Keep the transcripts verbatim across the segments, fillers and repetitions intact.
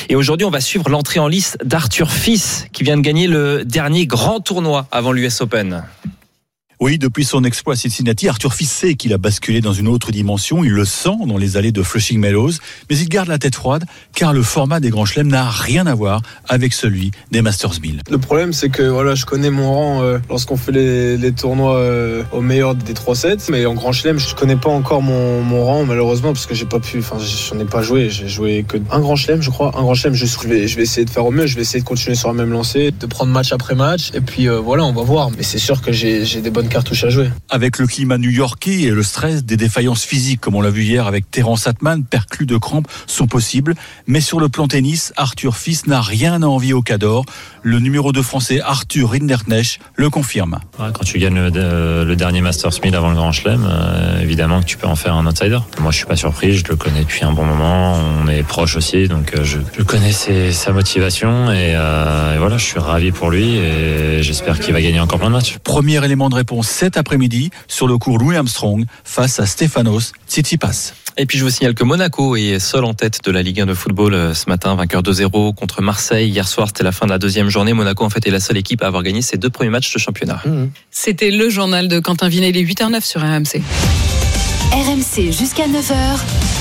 Et aujourd'hui, on va suivre l'entrée en lice d'Arthur Fils, qui vient de gagner le dernier grand tournoi avant l'U S Open. Oui, depuis son exploit à Cincinnati, Arthur Fils sait qu'il a basculé dans une autre dimension. Il le sent dans les allées de Flushing Meadows, mais il garde la tête froide car le format des grands chelems n'a rien à voir avec celui des Masters mille. Le problème, c'est que voilà, je connais mon rang euh, lorsqu'on fait les, les tournois euh, au meilleur des trois sets, mais en grand chelem, je connais pas encore mon, mon rang malheureusement parce que j'ai pas pu, enfin, j'en ai pas joué. J'ai joué que un grand chelem, je crois, un grand chelem. Je vais, je vais essayer de faire au mieux. Je vais essayer de continuer sur la même lancée, de prendre match après match, et puis euh, voilà, on va voir. Mais c'est sûr que j'ai, j'ai des bonnes cartouches à jouer. Avec le climat new-yorkais et le stress des défaillances physiques, comme on l'a vu hier avec Terence Atman, perclus de crampes sont possibles. Mais sur le plan tennis, Arthur Fils n'a rien à envier au Cador. Le numéro deux français Arthur Rinderknecht le confirme. Quand tu gagnes le, le dernier Masters mille avant le Grand Chelem, euh, évidemment que tu peux en faire un outsider. Moi, je suis pas surpris, je le connais depuis un bon moment, on est proches aussi, donc euh, je, je connais ses, sa motivation et, euh, et voilà, je suis ravi pour lui et j'espère qu'il va gagner encore plein de matchs. Premier élément de réponse cet après-midi sur le cours Louis Armstrong face à Stefanos Tsitsipas. Et puis je vous signale que Monaco est seul en tête de la Ligue un de football ce matin, vainqueur deux zéro contre Marseille. Hier soir, c'était la fin de la deuxième journée. Monaco en fait est la seule équipe à avoir gagné ses deux premiers matchs de championnat. Mmh. C'était le journal de Quentin Vinet, il est huit heures neuf sur R M C. R M C jusqu'à neuf heures.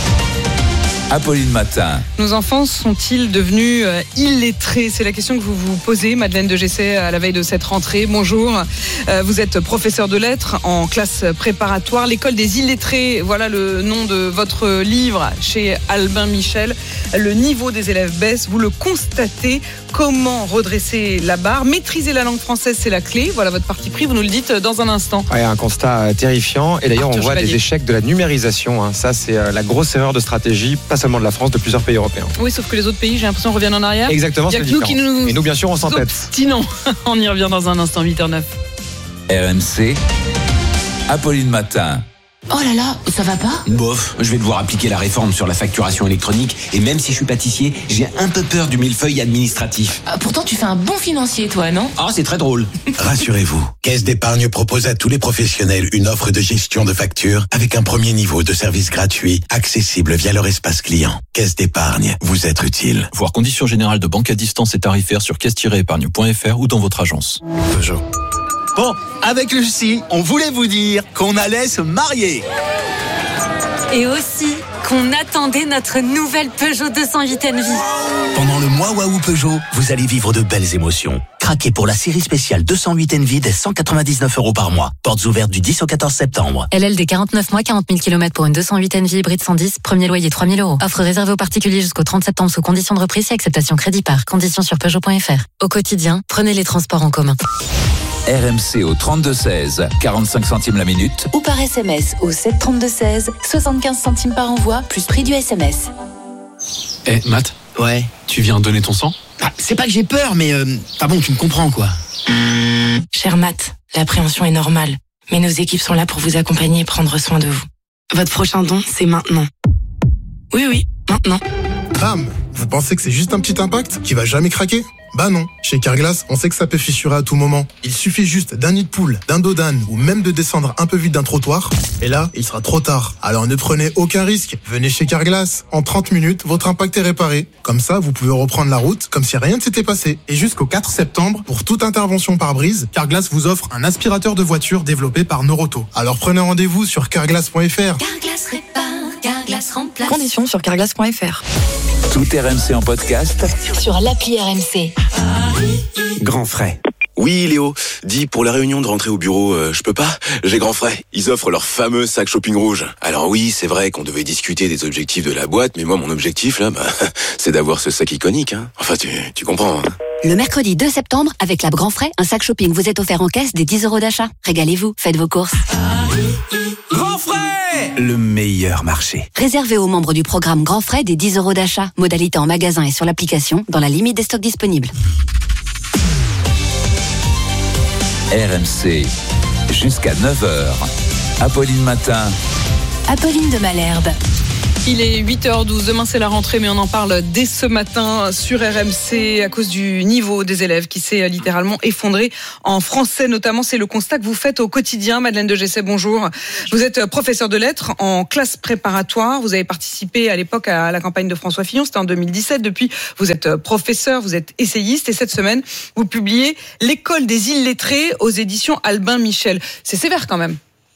Apolline Matin. Nos enfants sont-ils devenus euh, illettrés ? C'est la question que vous vous posez, Madeleine de Gessé, à la veille de cette rentrée. Bonjour, euh, vous êtes professeur de lettres en classe préparatoire. L'école des illettrés, voilà le nom de votre livre chez Albin Michel. Le niveau des élèves baisse, vous le constatez. Comment redresser la barre ? Maîtriser la langue française, c'est la clé. Voilà votre parti pris, vous nous le dites dans un instant. Ouais, un constat terrifiant. Et d'ailleurs, Arthur on voit Chevalier. des échecs de la numérisation. Hein. Ça, c'est la grosse erreur de stratégie, pas seulement de la France, de plusieurs pays européens. Oui, sauf que les autres pays, j'ai l'impression, reviennent en arrière. Exactement, Il y a c'est que nous différent. qui nous Et nous, bien sûr, on s'entête. obstinons. On y revient dans un instant, huit heures neuf. R M C, Apolline Matin. Oh là là, ça va pas ? Bof, je vais devoir appliquer la réforme sur la facturation électronique et même si je suis pâtissier, j'ai un peu peur du millefeuille administratif. Ah, pourtant, tu fais un bon financier, toi, non ? Ah, c'est très drôle. Rassurez-vous, Caisse d'épargne propose à tous les professionnels une offre de gestion de factures avec un premier niveau de service gratuit, accessible via leur espace client. Caisse d'épargne, vous êtes utile. Voir conditions générales de banque à distance et tarifaires sur caisse tiret épargne point f r ou dans votre agence. Peugeot. Bon, avec Lucie, on voulait vous dire qu'on allait se marier. Et aussi qu'on attendait notre nouvelle Peugeot deux cent huit N V. Pendant le mois Waouh Peugeot, vous allez vivre de belles émotions. Craquez pour la série spéciale deux cent huit N V dès cent quatre-vingt-dix-neuf euros par mois. Portes ouvertes du dix au quatorze septembre. L L D quarante-neuf mois, quarante mille kilomètres pour une deux cent huit N V hybride cent dix, premier loyer trois mille euros. Offre réservée aux particuliers jusqu'au trente septembre sous condition de reprise et acceptation crédit par. Conditions sur Peugeot point f r. Au quotidien, prenez les transports en commun. R M C au trente-deux seize, quarante-cinq centimes la minute. Ou par S M S au sept trente-deux seize, soixante-quinze centimes par envoi, plus prix du S M S. Eh, Matt ? Ouais. Tu viens donner ton sang ? Ah, c'est pas que j'ai peur, mais euh, ah bon, tu me comprends, quoi. Cher Matt, l'appréhension est normale, mais nos équipes sont là pour vous accompagner et prendre soin de vous. Votre prochain don, c'est maintenant. Oui, oui, maintenant. Bam! Vous pensez que c'est juste un petit impact qui va jamais craquer? Bah non. Chez Carglass, on sait que ça peut fissurer à tout moment. Il suffit juste d'un nid de poule, d'un dos d'âne ou même de descendre un peu vite d'un trottoir. Et là, il sera trop tard. Alors ne prenez aucun risque. Venez chez Carglass. En trente minutes, votre impact est réparé. Comme ça, vous pouvez reprendre la route comme si rien ne s'était passé. Et jusqu'au quatre septembre, pour toute intervention par brise, Carglass vous offre un aspirateur de voiture développé par Noroto. Alors prenez rendez-vous sur carglass point f r. Carglass répare, Carglass remplace. Conditions sur carglass point f r. Tout R M C en podcast sur l'appli R M C. Grand frais. Oui, Léo. Dis, pour la réunion de rentrée au bureau, euh, je peux pas. J'ai grand frais. Ils offrent leur fameux sac shopping rouge. Alors oui, c'est vrai qu'on devait discuter des objectifs de la boîte, mais moi, mon objectif, là, bah, c'est d'avoir ce sac iconique, hein. Enfin, tu, tu comprends, hein. Le mercredi deux septembre, avec la Grand Frais, un sac shopping vous est offert en caisse des dix euros d'achat. Régalez-vous, faites vos courses. Grand frais, le meilleur marché. Réservé aux membres du programme Grand Frais des dix euros d'achat. Modalité en magasin et sur l'application, dans la limite des stocks disponibles. R M C, jusqu'à neuf heures. Apolline Matin. Apolline de Malherbe. Il est huit heures douze, demain c'est la rentrée, mais on en parle dès ce matin sur R M C à cause du niveau des élèves qui s'est littéralement effondré en français notamment. C'est le constat que vous faites au quotidien. Madeleine de Gessé, bonjour. Vous êtes professeure de lettres en classe préparatoire. Vous avez participé à l'époque à la campagne de François Fillon, c'était en deux mille dix-sept. Depuis, vous êtes professeur, vous êtes essayiste et cette semaine, vous publiez L'école des illettrés aux éditions Albin Michel. C'est sévère quand même.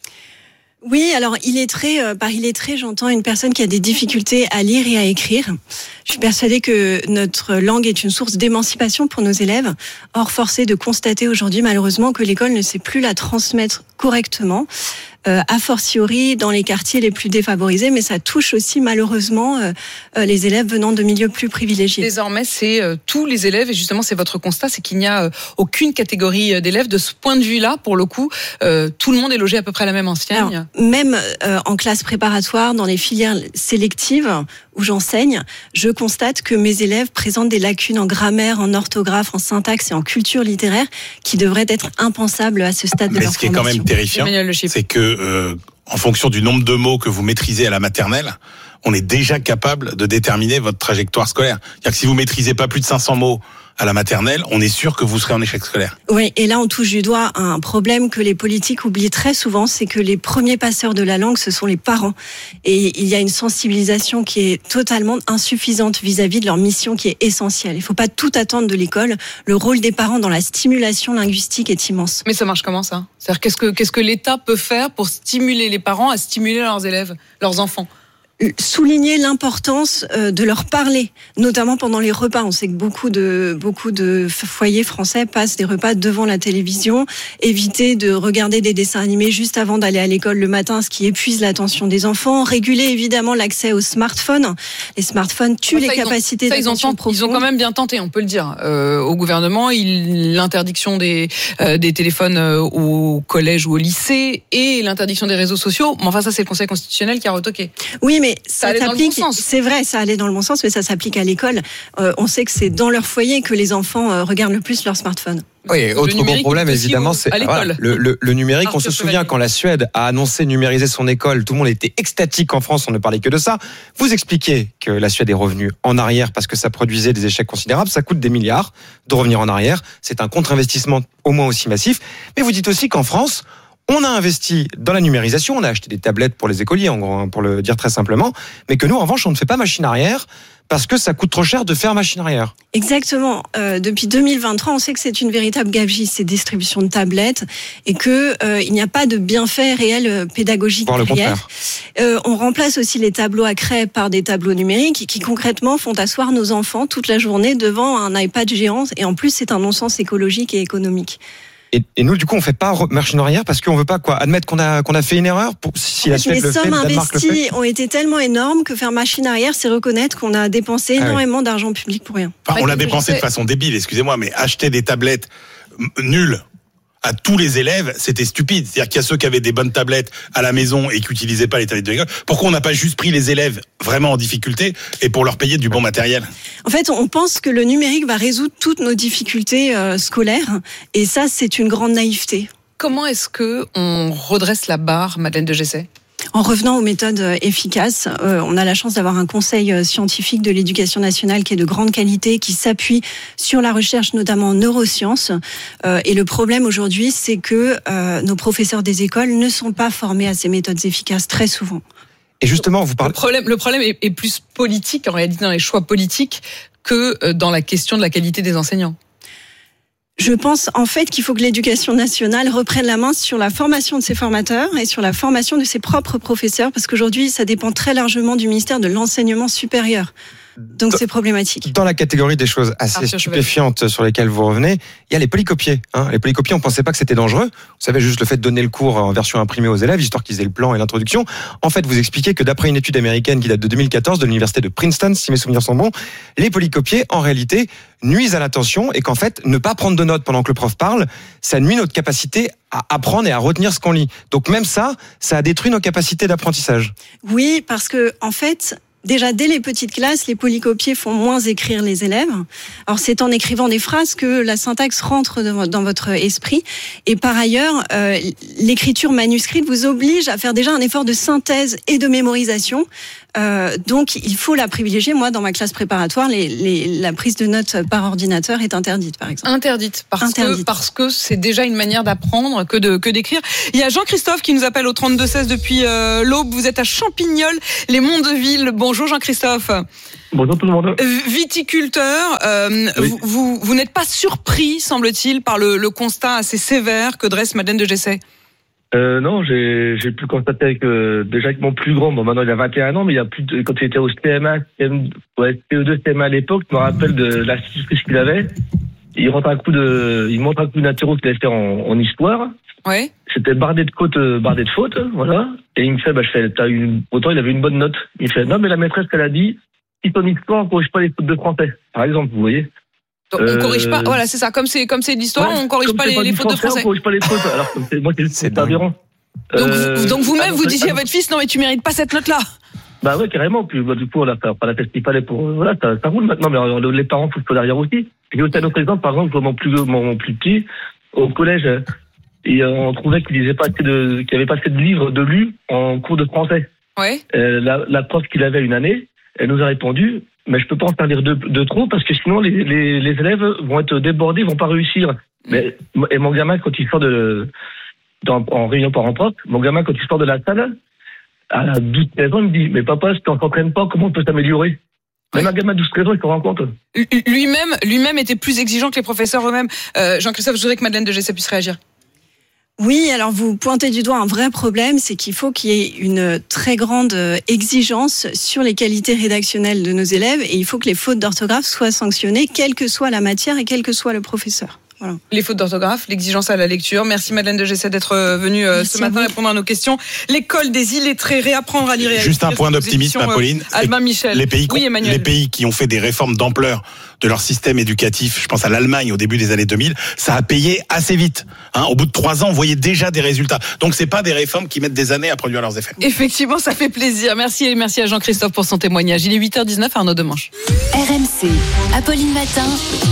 Oui, alors illettré, euh, par illettré, j'entends une personne qui a des difficultés à lire et à écrire. Je suis persuadée que notre langue est une source d'émancipation pour nos élèves. Or, force est de constater aujourd'hui, malheureusement, que l'école ne sait plus la transmettre correctement, euh, a fortiori dans les quartiers les plus défavorisés, mais ça touche aussi malheureusement euh, euh, les élèves venant de milieux plus privilégiés. Désormais, c'est euh, tous les élèves, et justement, c'est votre constat, c'est qu'il n'y a euh, aucune catégorie d'élèves. De ce point de vue-là, pour le coup, euh, tout le monde est logé à peu près à la même enseigne. Alors, même euh, en classe préparatoire, dans les filières sélectives où j'enseigne, je constate que mes élèves présentent des lacunes en grammaire, en orthographe, en syntaxe et en culture littéraire qui devraient être impensables à ce stade de Mais leur ce qui est formation. quand même terrifiant, c'est que euh, en fonction du nombre de mots que vous maîtrisez à la maternelle, on est déjà capable de déterminer votre trajectoire scolaire. C'est-à-dire que si vous maîtrisez pas plus de cinq cents mots à la maternelle, on est sûr que vous serez en échec scolaire. Oui, et là on touche du doigt à un problème que les politiques oublient très souvent, c'est que les premiers passeurs de la langue, ce sont les parents. Et il y a une sensibilisation qui est totalement insuffisante vis-à-vis de leur mission qui est essentielle. Il ne faut pas tout attendre de l'école. Le rôle des parents dans la stimulation linguistique est immense. Mais ça marche comment ça ? C'est-à-dire qu'est-ce que, qu'est-ce que l'État peut faire pour stimuler les parents à stimuler leurs élèves, leurs enfants ? Souligner l'importance de leur parler, notamment pendant les repas. On sait que beaucoup de beaucoup de foyers français passent des repas devant la télévision. Éviter de regarder des dessins animés juste avant d'aller à l'école le matin, ce qui épuise l'attention des enfants. Réguler évidemment l'accès aux smartphones. Les smartphones tuent ah, les ils capacités ont, ça, d'attention ils ont, profonde. Ils ont quand même bien tenté, on peut le dire. Euh, au gouvernement, il, l'interdiction des euh, des téléphones euh, au collège ou au lycée et l'interdiction des réseaux sociaux. Mais enfin, ça c'est le Conseil constitutionnel qui a retoqué. Oui, mais ça, ça s'applique. Bon c'est vrai, ça allait dans le bon sens, mais ça s'applique à l'école. Euh, on sait que c'est dans leur foyer que les enfants euh, regardent le plus leur smartphone. Oui, autre gros problème, évidemment, c'est voilà, le, le, le numérique. On se souvient quand la Suède a annoncé numériser son école, tout le monde était extatique en France, on ne parlait que de ça. Vous expliquez que la Suède est revenue en arrière parce que ça produisait des échecs considérables, ça coûte des milliards de revenir en arrière, c'est un contre-investissement au moins aussi massif. Mais vous dites aussi qu'en France, on a investi dans la numérisation, on a acheté des tablettes pour les écoliers, en gros, pour le dire très simplement, mais que nous, en revanche, on ne fait pas machine arrière parce que ça coûte trop cher de faire machine arrière. Exactement. Euh, depuis deux mille vingt-trois, on sait que c'est une véritable gabegie, ces distributions de tablettes, et que euh, il n'y a pas de bienfait réel pédagogique Voir derrière. Le contraire. Euh, on remplace aussi les tableaux à craie par des tableaux numériques qui concrètement font asseoir nos enfants toute la journée devant un iPad géant, et en plus, c'est un non-sens écologique et économique. Et, et nous, du coup, on fait pas machine arrière parce qu'on veut pas quoi admettre qu'on a qu'on a fait une erreur. Pour, si la Suède les le fait, sommes le Danemark le fait. investies ont été tellement énormes que faire machine arrière, c'est reconnaître qu'on a dépensé Ah oui. énormément d'argent public pour rien. Enfin, on l'a dépensé de façon débile, excusez-moi, mais acheter des tablettes nulles à tous les élèves, c'était stupide. C'est-à-dire qu'il y a ceux qui avaient des bonnes tablettes à la maison et qui n'utilisaient pas les tablettes de l'école. Pourquoi on n'a pas juste pris les élèves vraiment en difficulté et pour leur payer du bon matériel ? En fait, on pense que le numérique va résoudre toutes nos difficultés euh, scolaires, et ça, c'est une grande naïveté. Comment est-ce que on redresse la barre, Madeleine de Gessé ? En revenant aux méthodes efficaces, euh, on a la chance d'avoir un conseil scientifique de l'éducation nationale qui est de grande qualité, qui s'appuie sur la recherche, notamment en neurosciences. Euh, et le problème aujourd'hui, c'est que euh, nos professeurs des écoles ne sont pas formés à ces méthodes efficaces très souvent. Et justement, vous parlez... Le problème, le problème est, est plus politique, en réalité, dans les choix politiques, que dans la question de la qualité des enseignants. Je pense en fait qu'il faut que l'éducation nationale reprenne la main sur la formation de ses formateurs et sur la formation de ses propres professeurs, parce qu'aujourd'hui, ça dépend très largement du ministère de l'enseignement supérieur. Donc c'est problématique. Dans la catégorie des choses assez Arthur stupéfiantes sur lesquelles vous revenez, il y a les polycopiés. Hein. Les polycopiés, on pensait pas que c'était dangereux. Vous savez, juste le fait de donner le cours en version imprimée aux élèves, histoire qu'ils aient le plan et l'introduction. En fait, vous expliquez que d'après une étude américaine qui date de deux mille quatorze de l'université de Princeton, si mes souvenirs sont bons, les polycopiés, en réalité, nuisent à l'attention et qu'en fait, ne pas prendre de notes pendant que le prof parle, ça nuit notre capacité à apprendre et à retenir ce qu'on lit. Donc même ça, ça a détruit nos capacités d'apprentissage. Oui, parce que en fait... Déjà, dès les petites classes, les polycopiés font moins écrire les élèves. Alors, c'est en écrivant des phrases que la syntaxe rentre dans votre esprit. Et par ailleurs, euh, l'écriture manuscrite vous oblige à faire déjà un effort de synthèse et de mémorisation. Euh, donc, il faut la privilégier. Moi, dans ma classe préparatoire, les, les, la prise de notes par ordinateur est interdite, par exemple. Interdite, parce interdite. que parce que c'est déjà une manière d'apprendre que de que d'écrire. Il y a Jean-Christophe qui nous appelle au trente-deux seize depuis euh, l'Aube. Vous êtes à Champignol, les Monts-de-Ville. Bonjour Jean-Christophe. Bonjour tout le monde. Viticulteur, euh, oui. vous, vous, vous n'êtes pas surpris, semble-t-il, par le, le constat assez sévère que dresse Madeleine de Gessé? Euh, non, j'ai, j'ai pu constater que déjà avec mon plus grand, bon maintenant il a vingt et un ans, mais il y a plus de, quand il était au C M A, C M, ouais, C E deux, C M A à l'époque, je me rappelle de la cicatrice qu'il avait. Il rentre un coup de, il montre un coup d'interro qu'il avait fait en, en histoire. Ouais. C'était bardé de côte, bardé de fautes, voilà. Et il me fait, bah, je fais, t'as une, autant il avait une bonne note. Il fait, non, mais la maîtresse, elle a dit, si ton histoire, on corrige pas les fautes de français. Par exemple, vous voyez. Donc, on corrige pas, voilà, c'est ça. Comme c'est, comme c'est de l'histoire, ouais, on corrige pas les, pas les fautes français, de français. On corrige pas les fautes. Alors, c'est, moi, c'est, c'est aberrant. Donc, euh, vous, donc vous-même, vous disiez à votre fils, non, mais tu mérites pas cette note-là. Bah ouais, carrément. Puis, bah, du coup, on a fait, on a fait ce qu'il fallait pour, voilà, ça, ça roule maintenant, mais alors, les parents foutent pas derrière aussi. J'ai aussi un autre exemple, par exemple, mon plus, mon plus petit, au collège, et on trouvait qu'il disait pas assez de, qu'il avait pas assez de livres de lus en cours de français. Ouais. Euh, la, la prof qu'il avait une année, elle nous a répondu, mais je peux pas en faire lire de, de trop parce que sinon les, les, les élèves vont être débordés, vont pas réussir. Mais, et mon gamin, quand il sort de, dans, en réunion parents-prof, mon gamin, quand il sort de la salle, à douze treize ans, il me dit, mais papa, si on s'entraîne pas, comment on peut s'améliorer? Même un gamin de douze treize ans, il se rend compte. Lui-même, lui-même était plus exigeant que les professeurs eux-mêmes. Euh, Jean-Christophe, je voudrais que Madeleine de Gessé puisse réagir. Oui, alors vous pointez du doigt un vrai problème, c'est qu'il faut qu'il y ait une très grande exigence sur les qualités rédactionnelles de nos élèves et il faut que les fautes d'orthographe soient sanctionnées, quelle que soit la matière et quel que soit le professeur. Voilà. Les fautes d'orthographe, l'exigence à la lecture. Merci Madeleine de Gessé d'être venue Merci ce matin répondre à nos questions. L'école des illettrés, réapprendre à lire et à écrire. Juste un point d'optimisme, Apolline. Albin Michel. Les pays, oui, Emmanuel. les pays qui ont fait des réformes d'ampleur de leur système éducatif, je pense à l'Allemagne au début des années deux mille, ça a payé assez vite. Hein, au bout de trois ans, on voyait déjà des résultats. Donc c'est pas des réformes qui mettent des années à produire leurs effets. Effectivement, ça fait plaisir. Merci et merci à Jean-Christophe pour son témoignage. Il est huit heures dix-neuf, Arnaud Demanche. R M C, Apolline Matin.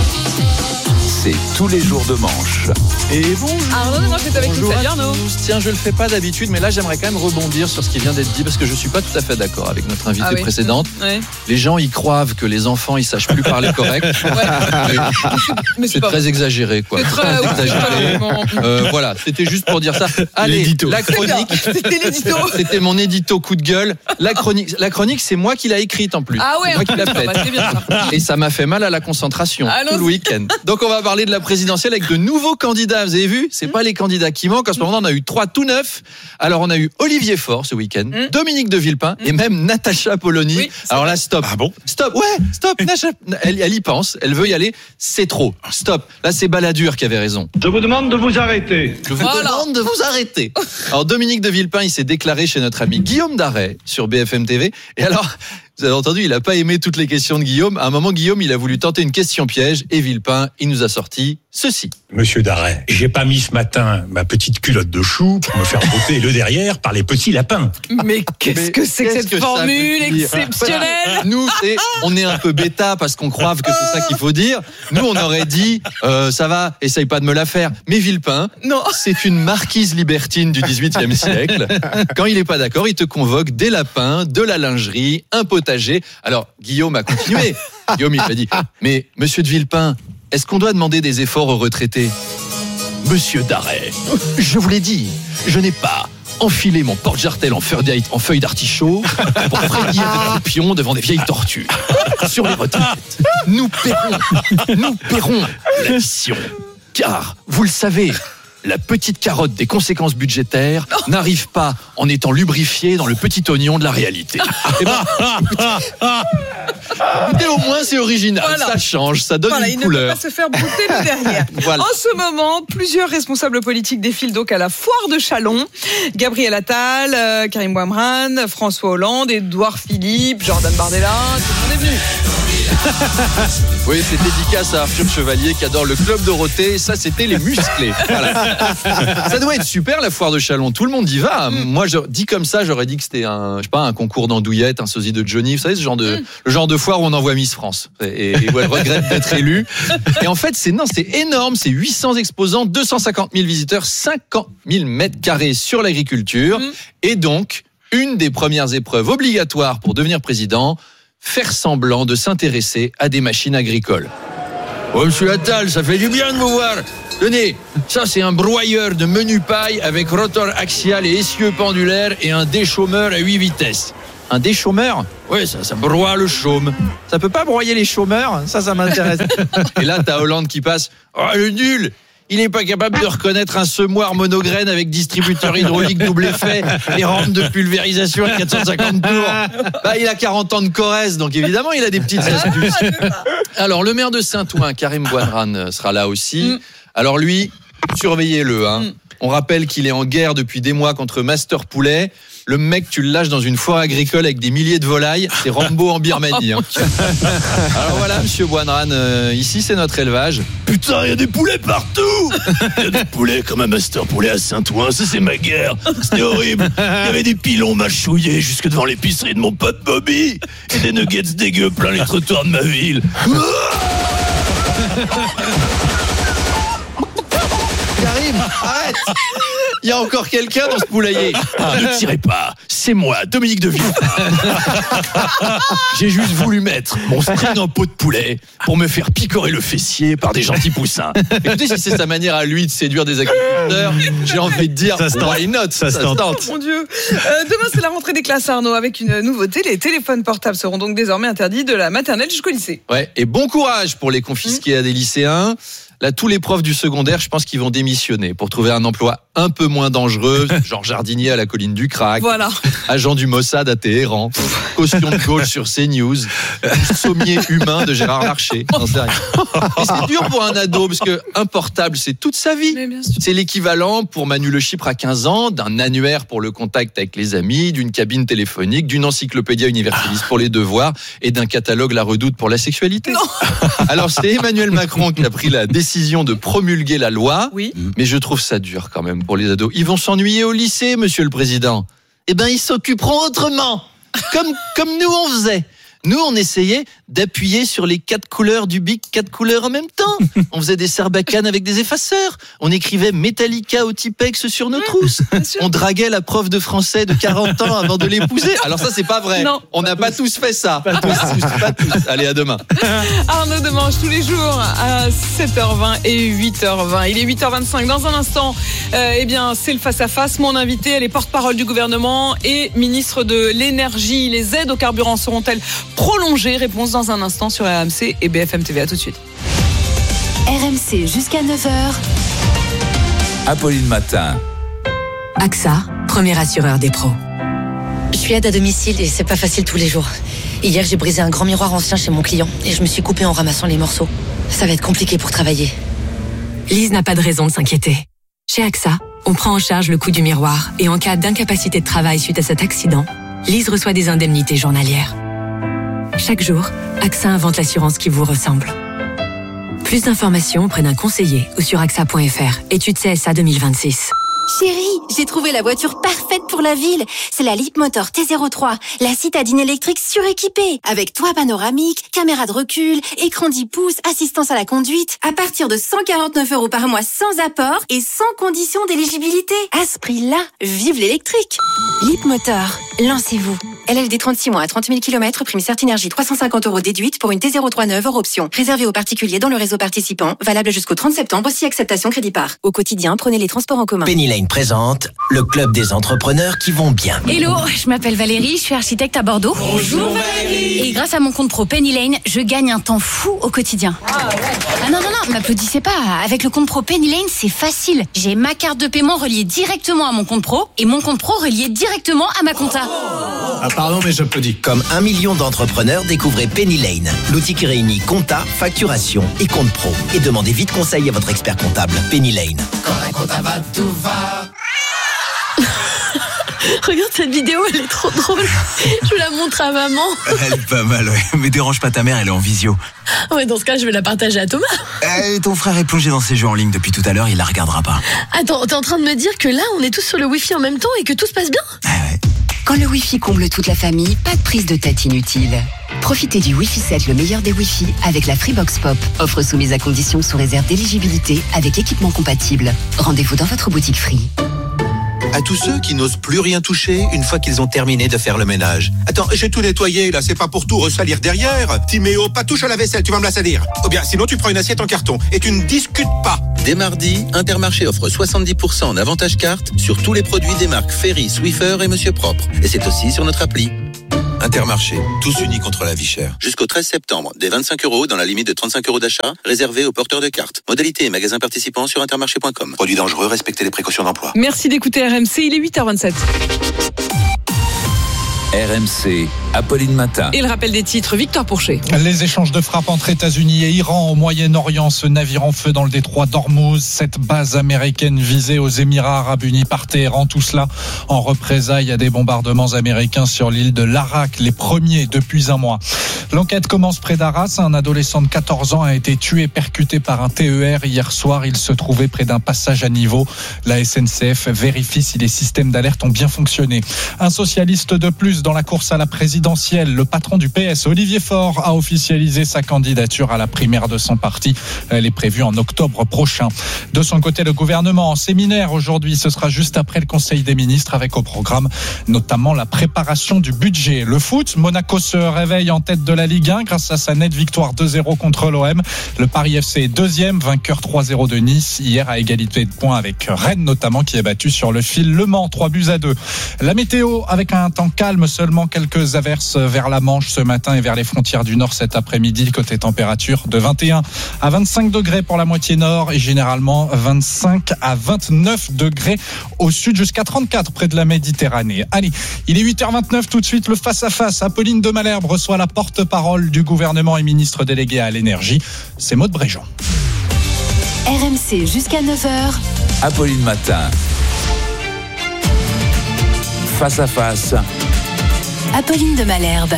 C'est tous les jours de manche. Et bonjour. Arnaud Demanche est avec nous. Salut Arnaud. Tiens, je le fais pas d'habitude, mais là j'aimerais quand même rebondir sur ce qui vient d'être dit parce que je suis pas tout à fait d'accord avec notre invitée ah oui. précédente. Ouais. Les gens y croient que les enfants ils sachent plus parler correct. Ouais. mais c'est, c'est très exagéré quoi. C'est très exagéré. Euh, voilà, c'était juste pour dire ça. Allez, l'édito. La chronique. C'était l'édito. C'était mon édito coup de gueule. La chronique, la chronique, c'est moi qui l'ai écrite en plus. Ah ouais. C'est moi qui l'a faite. Bah, c'est bien, ça. Et ça m'a fait mal à la concentration Allons-y. tout le week-end. Donc on va parler de la présidentielle avec de nouveaux candidats. Vous avez vu, c'est mmh. pas les candidats qui manquent. En ce moment, on a eu trois tout neufs. Alors, on a eu Olivier Faure ce week-end, mmh. Dominique de Villepin mmh. et même Natacha Polony. Oui, Alors là, stop. Ah bon Stop. Ouais, stop. Natacha, elle, elle y pense. Elle veut y aller. C'est trop. Stop. Là, c'est Balladur qui avait raison. Je vous demande de vous arrêter. Je vous voilà. demande de vous arrêter. Alors, Dominique de Villepin, il s'est déclaré chez notre ami Guillaume Darey sur B F M T V. Et alors, vous avez entendu, il n'a pas aimé toutes les questions de Guillaume. À un moment, Guillaume, il a voulu tenter une question piège et Villepin, il nous a sorti ceci. Monsieur Darey, j'ai pas mis ce matin ma petite culotte de chou pour me faire botter le derrière par les petits lapins. Mais qu'est-ce Mais que c'est que cette que formule exceptionnelle? Nous, c'est, on est un peu bêta parce qu'on croit que c'est ça qu'il faut dire. Nous, on aurait dit, euh, ça va, essaye pas de me la faire. Mais Villepin, non. c'est une marquise libertine du dix-huitième siècle. Quand il est pas d'accord, il te convoque des lapins, de la lingerie, un potager. Alors, Guillaume a continué. Guillaume, il m'a dit, mais monsieur de Villepin, est-ce qu'on doit demander des efforts aux retraités? Monsieur Darey, je vous l'ai dit, je n'ai pas enfilé mon porte-jartel en feuille, en feuille d'artichaut pour frémir des pions devant des vieilles tortues. Sur les retraites, nous paierons, nous paierons la mission. Car, vous le savez, la petite carotte des conséquences budgétaires n'arrive pas en étant lubrifiée dans le petit oignon de la réalité. Et ben, écoutez, au moins c'est original, voilà. Ça change, ça donne voilà, une il couleur. Il ne peut pas se faire bouter le derrière. Voilà. En ce moment, plusieurs responsables politiques défilent donc à la foire de Châlons. Gabriel Attal, euh, Karim Bouamran, François Hollande, Édouard Philippe, Jordan Bardella, tout le monde est venu. Oui, c'est dédicace à Arthur Chevalier qui adore le Club Dorothée. Ça, c'était les musclés. Voilà. Ça doit être super la foire de Châlons. Tout le monde y va. Mm. Moi, je dis comme ça, j'aurais dit que c'était un, je sais pas, un concours d'andouillettes, un sosie de Johnny. Vous savez, ce genre de, mm. le genre de foire où on envoie Miss France et, et où elle regrette d'être élue. Et en fait, c'est non, c'est énorme. C'est huit cents exposants, deux cent cinquante mille visiteurs, cinquante mille mètres carrés sur l'agriculture. Mm. Et donc, Une des premières épreuves obligatoires pour devenir président, faire semblant de s'intéresser à des machines agricoles. Oh, monsieur Attal, ça fait du bien de vous voir. Tenez, ça c'est un broyeur de menu paille avec rotor axial et essieu pendulaire et un déchaumeur à huit vitesses. Un déchaumeur ? Oui, ça, ça broie le chaume. Ça peut pas broyer les chômeurs ? Ça, ça m'intéresse. Et là, t'as Hollande qui passe. Oh, le nul ! Il n'est pas capable de reconnaître un semoir monograine avec distributeur hydraulique double effet et rampe de pulvérisation à quatre cent cinquante tours. Bah, il a quarante ans de Corrèze, donc évidemment, il a des petites astuces. Alors, le maire de Saint-Ouen, Karim Bouadrane, sera là aussi. Alors lui, surveillez-le. Hein. On rappelle qu'il est en guerre depuis des mois contre Master Poulet. Le mec, tu le lâches dans une foire agricole avec des milliers de volailles. C'est Rambo en Birmanie. Hein. Alors voilà, monsieur Bouadrane, euh, ici c'est notre élevage. Putain, il y a des poulets partout. Il y a des poulets comme un Master Poulet à Saint-Ouen. Ça, c'est ma guerre. C'était horrible. Il y avait des pilons mâchouillés jusque devant l'épicerie de mon pote Bobby. Et des nuggets dégueux plein les trottoirs de ma ville. Karim, arrête! Il y a encore quelqu'un dans ce poulailler. Ne tirez pas, c'est moi, Dominique de Villepin. J'ai juste voulu mettre mon string en pot de poulet pour me faire picorer le fessier par des gentils poussins. Écoutez, si c'est sa manière à lui de séduire des agriculteurs, j'ai envie de dire, ça se tente. Note, ça, ça se tente. Oh mon Dieu. Euh, demain, c'est la rentrée des classes, Arnaud, avec une nouveauté. Les téléphones portables seront donc désormais interdits de la maternelle jusqu'au lycée. Ouais, et bon courage pour les confisquer mmh. à des lycéens. Là, tous les profs du secondaire, je pense qu'ils vont démissionner pour trouver un emploi un peu moins dangereux, genre jardinier à la colline du Crac, voilà. agent du Mossad à Téhéran, caution de gauche sur CNews, sommier humain de Gérard Larcher. Non, c'est rien. Et c'est dur pour un ado, parce qu'un portable, c'est toute sa vie. C'est l'équivalent pour Manu Le Chypre à quinze ans d'un annuaire pour le contact avec les amis, d'une cabine téléphonique, d'une encyclopédia universaliste pour les devoirs et d'un catalogue La Redoute pour la sexualité. Non. Alors, c'est Emmanuel Macron qui a pris la décision de promulguer la loi, oui. mais je trouve ça dur quand même pour les ados. Ils vont s'ennuyer au lycée, monsieur le président. Eh ben, ils s'occuperont autrement, comme, comme nous on faisait. Nous, on essayait d'appuyer sur les quatre couleurs du bic, quatre couleurs en même temps. On faisait des sarbacanes avec des effaceurs. On écrivait Metallica au Tipex sur nos trousses. On draguait la prof de français de quarante ans avant de l'épouser. Alors ça, c'est pas vrai. Non, on n'a pas tous fait ça. Pas tous. Pas tous. Allez, à demain. Arnaud Demange, tous les jours à sept heures vingt et huit heures vingt. Il est huit heures vingt-cinq. Dans un instant, euh, eh bien, c'est le face-à-face. Mon invité, elle est porte-parole du gouvernement et ministre de l'énergie. Les aides au carburant seront-elles prolongées? Réponse dans un instant sur R M C et B F M T V. À tout de suite. R M C jusqu'à neuf heures. Apolline Matin. A X A, premier assureur des pros. Je suis aide à domicile et c'est pas facile tous les jours. Hier, j'ai brisé un grand miroir ancien chez mon client et je me suis coupée en ramassant les morceaux. Ça va être compliqué pour travailler. Lise n'a pas de raison de s'inquiéter. Chez A X A, on prend en charge le coût du miroir et en cas d'incapacité de travail suite à cet accident, Lise reçoit des indemnités journalières. Chaque jour, A X A invente l'assurance qui vous ressemble. Plus d'informations auprès d'un conseiller ou sur A X A point F R. Étude C S A deux mille vingt-six. Chérie, j'ai trouvé la voiture parfaite pour la ville. C'est la Leapmotor T zéro trois, la citadine électrique suréquipée. Avec toit panoramique, caméra de recul, écran dix pouces, assistance à la conduite. À partir de cent quarante-neuf euros par mois sans apport et sans condition d'éligibilité. À ce prix-là, vive l'électrique. Leapmotor, lancez-vous. L L D trente-six mois à trente mille kilomètres, prime Certinergie trois cent cinquante euros déduite pour une T zéro trois neuve hors option. Réservé aux particuliers dans le réseau participant, valable jusqu'au trente septembre si acceptation crédit par. Au quotidien, prenez les transports en commun. Penny Lane présente le club des entrepreneurs qui vont bien. Hello, je m'appelle Valérie, je suis architecte à Bordeaux. Bonjour Valérie. Et grâce à mon compte pro Penny Lane, je gagne un temps fou au quotidien. Ah, ouais. ah non, non, non, m'applaudissez pas. Avec le compte pro Penny Lane, c'est facile. J'ai ma carte de paiement reliée directement à mon compte pro et mon compte pro relié directement à ma compta. Ah pardon, mais j'applaudis. Comme un million d'entrepreneurs, découvrez Penny Lane, l'outil qui réunit compta, facturation et compte pro. Et demandez vite conseil à votre expert comptable. Penny Lane. Quand un compta va, tout va. Regarde cette vidéo, elle est trop drôle. Je la montre à maman. Elle est pas mal, ouais. Mais dérange pas ta mère, elle est en visio. Ouais, dans ce cas, je vais la partager à Thomas. Euh, ton frère est plongé dans ses jeux en ligne depuis tout à l'heure, il la regardera pas. Attends, t'es en train de me dire que là, on est tous sur le Wi-Fi en même temps et que tout se passe bien? Ah ouais. Quand le Wi-Fi comble toute la famille, pas de prise de tête inutile. Profitez du Wi-Fi sept, le meilleur des Wi-Fi, avec la Freebox Pop. Offre soumise à condition sous réserve d'éligibilité avec équipement compatible. Rendez-vous dans votre boutique Free. À tous ceux qui n'osent plus rien toucher une fois qu'ils ont terminé de faire le ménage. Attends, j'ai tout nettoyé là, c'est pas pour tout ressalir derrière. Timéo, pas touche à la vaisselle, tu vas me la salir. Ou bien sinon tu prends une assiette en carton et tu ne discutes pas. Dès mardi, Intermarché offre soixante-dix pour cent en avantage carte sur tous les produits des marques Ferry, Swiffer et Monsieur Propre. Et c'est aussi sur notre appli. Intermarché, tous unis contre la vie chère. Jusqu'au treize septembre, des vingt-cinq euros dans la limite de trente-cinq euros d'achat, réservés aux porteurs de cartes. Modalité et magasins participants sur intermarché point com. Produits dangereux, respectez les précautions d'emploi. Merci d'écouter R M C, il est huit heures vingt-sept. R M C, Apolline Matin. Et le rappel des titres, Victor Pourchet. Les échanges de frappes entre États-Unis et Iran au Moyen-Orient, ce navire en feu dans le détroit d'Ormuz, cette base américaine visée aux Émirats Arabes Unis par Téhéran, tout cela en représailles à des bombardements américains sur l'île de Larak, les premiers depuis un mois. L'enquête commence près d'Arras. Un adolescent de quatorze ans a été tué, percuté par un T E R hier soir. Il se trouvait près d'un passage à niveau. La S N C F vérifie si les systèmes d'alerte ont bien fonctionné. Un socialiste de plus dans la course à la présidentielle. Le patron du P S, Olivier Faure, a officialisé sa candidature à la primaire de son parti. Elle est prévue en octobre prochain. De son côté, le gouvernement en séminaire aujourd'hui. Ce sera juste après le Conseil des ministres avec au programme notamment la préparation du budget. Le foot, Monaco se réveille en tête de la Ligue un grâce à sa nette victoire deux zéro contre l'O M. Le Paris F C est deuxième, vainqueur trois zéro de Nice. Hier à égalité de points avec Rennes notamment qui est battu sur le fil Le Mans, trois buts à deux. La météo avec un temps calme, seulement quelques averses vers la Manche ce matin et vers les frontières du Nord cet après-midi. Côté température de vingt et un à vingt-cinq degrés pour la moitié nord et généralement vingt-cinq à vingt-neuf degrés au sud jusqu'à trente-quatre près de la Méditerranée. Allez, il est huit heures vingt-neuf, tout de suite le face-à-face. Apolline de Malherbe reçoit la porte-parole du gouvernement et ministre délégué à l'énergie. C'est Maud Bréjean. R M C jusqu'à neuf heures. Apolline Matin. Face à face. Apolline de Malherbe.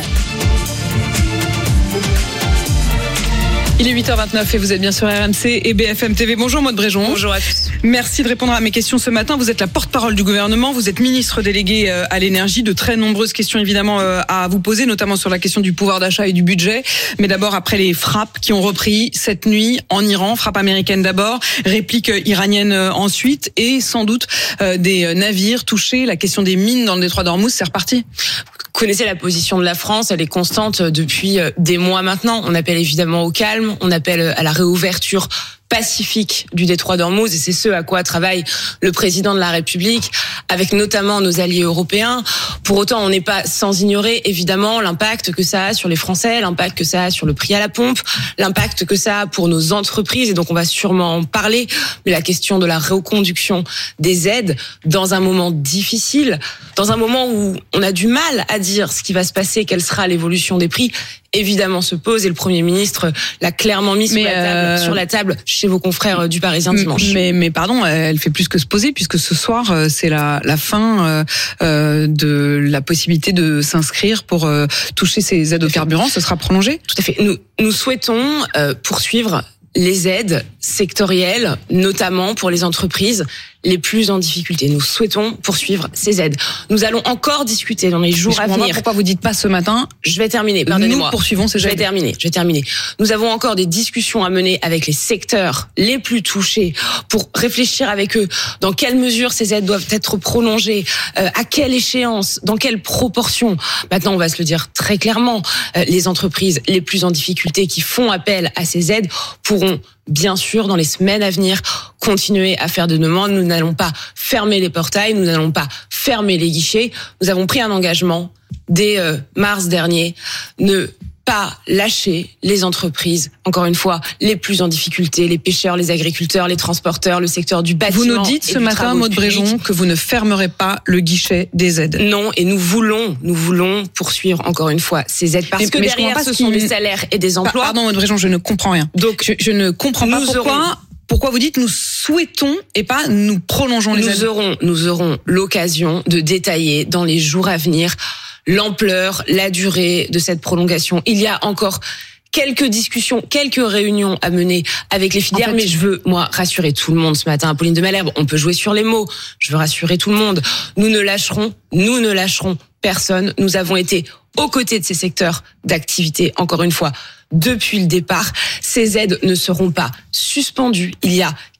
Il est huit heures vingt-neuf et vous êtes bien sur R M C et B F M T V. Bonjour Maud Bréjean. Bonjour à tous. Merci de répondre à mes questions ce matin. Vous êtes la porte-parole du gouvernement, vous êtes ministre délégué à l'énergie. De très nombreuses questions évidemment à vous poser, notamment sur la question du pouvoir d'achat et du budget. Mais d'abord, après les frappes qui ont repris cette nuit en Iran, frappe américaine d'abord, réplique iranienne ensuite et sans doute des navires touchés. La question des mines dans le détroit d'Ormuz, c'est reparti. Vous connaissez la position de la France, elle est constante depuis des mois maintenant. On appelle évidemment au calme, on appelle à la réouverture pacifique du détroit d'Ormuz et c'est ce à quoi travaille le président de la République avec notamment nos alliés européens. Pour autant, on n'est pas sans ignorer évidemment l'impact que ça a sur les Français, l'impact que ça a sur le prix à la pompe, l'impact que ça a pour nos entreprises et donc on va sûrement en parler. Mais la question de la reconduction des aides dans un moment difficile, dans un moment où on a du mal à dire ce qui va se passer, quelle sera l'évolution des prix, évidemment se pose et le Premier ministre l'a clairement mis sur la, table, euh... sur la table chez vos confrères du Parisien dimanche. Mais, mais pardon, elle fait plus que se poser puisque ce soir c'est la, la fin euh, de la possibilité de s'inscrire pour euh, toucher ces aides au carburant. Ce sera prolongé ? Tout à fait. Nous, nous souhaitons euh, poursuivre les aides sectorielles, notamment pour les entreprises les plus en difficulté. Nous souhaitons poursuivre ces aides. Nous allons encore discuter dans les jours à venir. Pourquoi vous dites pas ce matin ? Je vais terminer, pardonnez-moi. Nous poursuivons ces aides. Je vais terminer, je vais terminer. Nous avons encore des discussions à mener avec les secteurs les plus touchés pour réfléchir avec eux dans quelle mesure ces aides doivent être prolongées, euh, à quelle échéance, dans quelle proportion. Maintenant, on va se le dire très clairement, euh, les entreprises les plus en difficulté qui font appel à ces aides pourront bien sûr, dans les semaines à venir, continuer à faire des demandes. Nous n'allons pas fermer les portails, nous n'allons pas fermer les guichets. Nous avons pris un engagement dès euh, mars dernier, ne pas lâcher les entreprises, encore une fois, les plus en difficulté, les pêcheurs, les agriculteurs, les transporteurs, le secteur du bâtiment. Vous nous dites ce matin, Maud Bréjean, que vous ne fermerez pas le guichet des aides. Non, et nous voulons, nous voulons poursuivre encore une fois ces aides parce mais, que mais derrière, ce sont des salaires et des emplois. Pardon, Maud Bréjean, je ne comprends rien. Donc, je, je ne comprends pas pourquoi. Aurons... Pourquoi vous dites nous souhaitons et pas nous prolongeons les nous aides. Aurons, nous aurons l'occasion de détailler dans les jours à venir l'ampleur, la durée de cette prolongation. Il y a encore quelques discussions, quelques réunions à mener avec les filières, en fait, mais je veux, moi, rassurer tout le monde ce matin. Apolline de Malherbe, on peut jouer sur les mots. Je veux rassurer tout le monde. Nous ne lâcherons, nous ne lâcherons personne. Nous avons été aux côtés de ces secteurs d'activité, encore une fois, depuis le départ. Ces aides ne seront pas suspendues. Il y a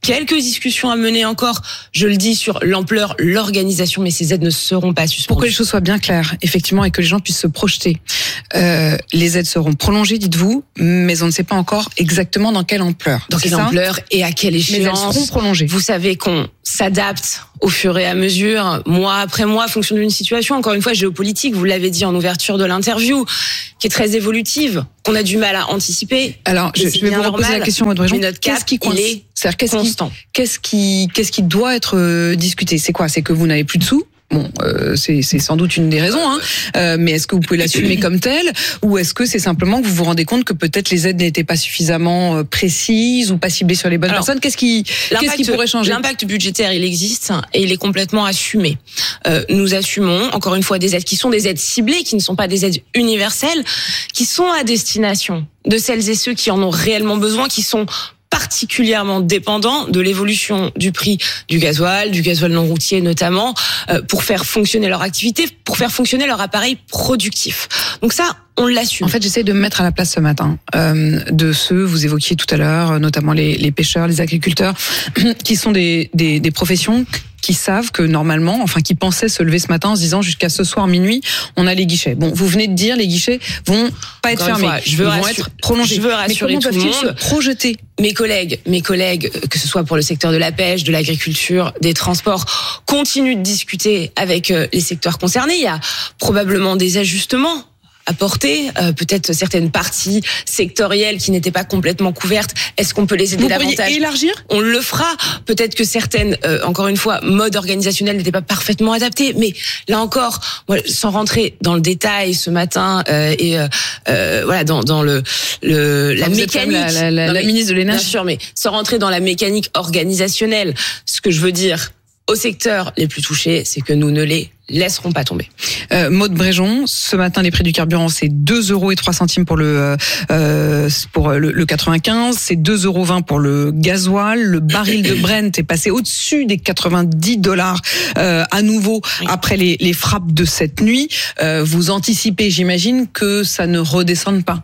quelques discussions à mener encore, je le dis, sur l'ampleur, l'organisation, mais ces aides ne seront pas suspendues. Pour que les choses soient bien claires, effectivement, et que les gens puissent se projeter, euh, les aides seront prolongées, dites-vous, mais on ne sait pas encore exactement dans quelle ampleur. Dans quelle ça ampleur et à quelle échéance. Mais elles seront prolongées. Vous savez qu'on s'adapte au fur et à mesure, mois après mois, en fonction d'une situation, encore une fois, géopolitique, vous l'avez dit en ouverture de l'interview, qui est très évolutive, qu'on a du mal à anticiper. Alors, je, je vais vous reposer la question, Maud Bréjon. Qu'est-ce qui coince ? C'est-à-dire, qu'est-ce constant. qui, qu'est-ce qui, qu'est-ce qui doit être euh, discuté ? C'est quoi ? C'est que vous n'avez plus de sous ? Bon, euh, c'est, c'est sans doute une des raisons, hein. Euh, mais est-ce que vous pouvez l'assumer comme tel, ou est-ce que c'est simplement que vous vous rendez compte que peut-être les aides n'étaient pas suffisamment euh, précises ou pas ciblées sur les bonnes Alors, personnes ? Qu'est-ce qui, qu'est-ce qui pourrait changer ? L'impact budgétaire, il existe et il est complètement assumé. Euh, nous assumons, encore une fois, des aides qui sont des aides ciblées, qui ne sont pas des aides universelles, qui sont à destination de celles et ceux qui en ont réellement besoin, qui sont particulièrement dépendants de l'évolution du prix du gasoil, du gasoil non routier notamment, euh, pour faire fonctionner leur activité, pour faire fonctionner leur appareil productif. Donc ça, on l'assume. En fait, j'essaie de me mettre à la place ce matin euh, de ceux, vous évoquiez tout à l'heure, notamment les, les pêcheurs, les agriculteurs, qui sont des, des, des professions qui savent que normalement, enfin qui pensaient se lever ce matin en se disant jusqu'à ce soir minuit, on a les guichets. Bon, vous venez de dire les guichets vont pas être Encore fermés, fois, je veux ils rassure, vont être prolongés. Je veux rassurer Mais comment tout le peuvent-ils monde. se projeter ? Mes collègues, mes collègues, que ce soit pour le secteur de la pêche, de l'agriculture, des transports, continuent de discuter avec les secteurs concernés. Il y a probablement des ajustements apporter, euh, peut-être certaines parties sectorielles qui n'étaient pas complètement couvertes. Est-ce qu'on peut les aider Vous davantage ? pourriez élargir ? On le fera. Peut-être que certaines, euh, encore une fois, modes organisationnels n'étaient pas parfaitement adaptés. Mais là encore, moi, sans rentrer dans le détail ce matin euh, et euh, euh, voilà dans dans le le la Vous mécanique, êtes la, la, la, non, la mais, ministre de l'énergie. Bien sûr, mais sans rentrer dans la mécanique organisationnelle, ce que je veux dire aux secteurs les plus touchés, c'est que nous ne les laisseront pas tomber. Euh, Maud Bréjon, ce matin, les prix du carburant, c'est deux euros et trois centimes pour le euh, pour le, le quatre-vingt-quinze, c'est deux euros vingt pour le gasoil. Le baril de Brent est passé au-dessus des quatre-vingt-dix dollars euh, à nouveau oui. après les, les frappes de cette nuit. Euh, vous anticipez, j'imagine, que ça ne redescende pas.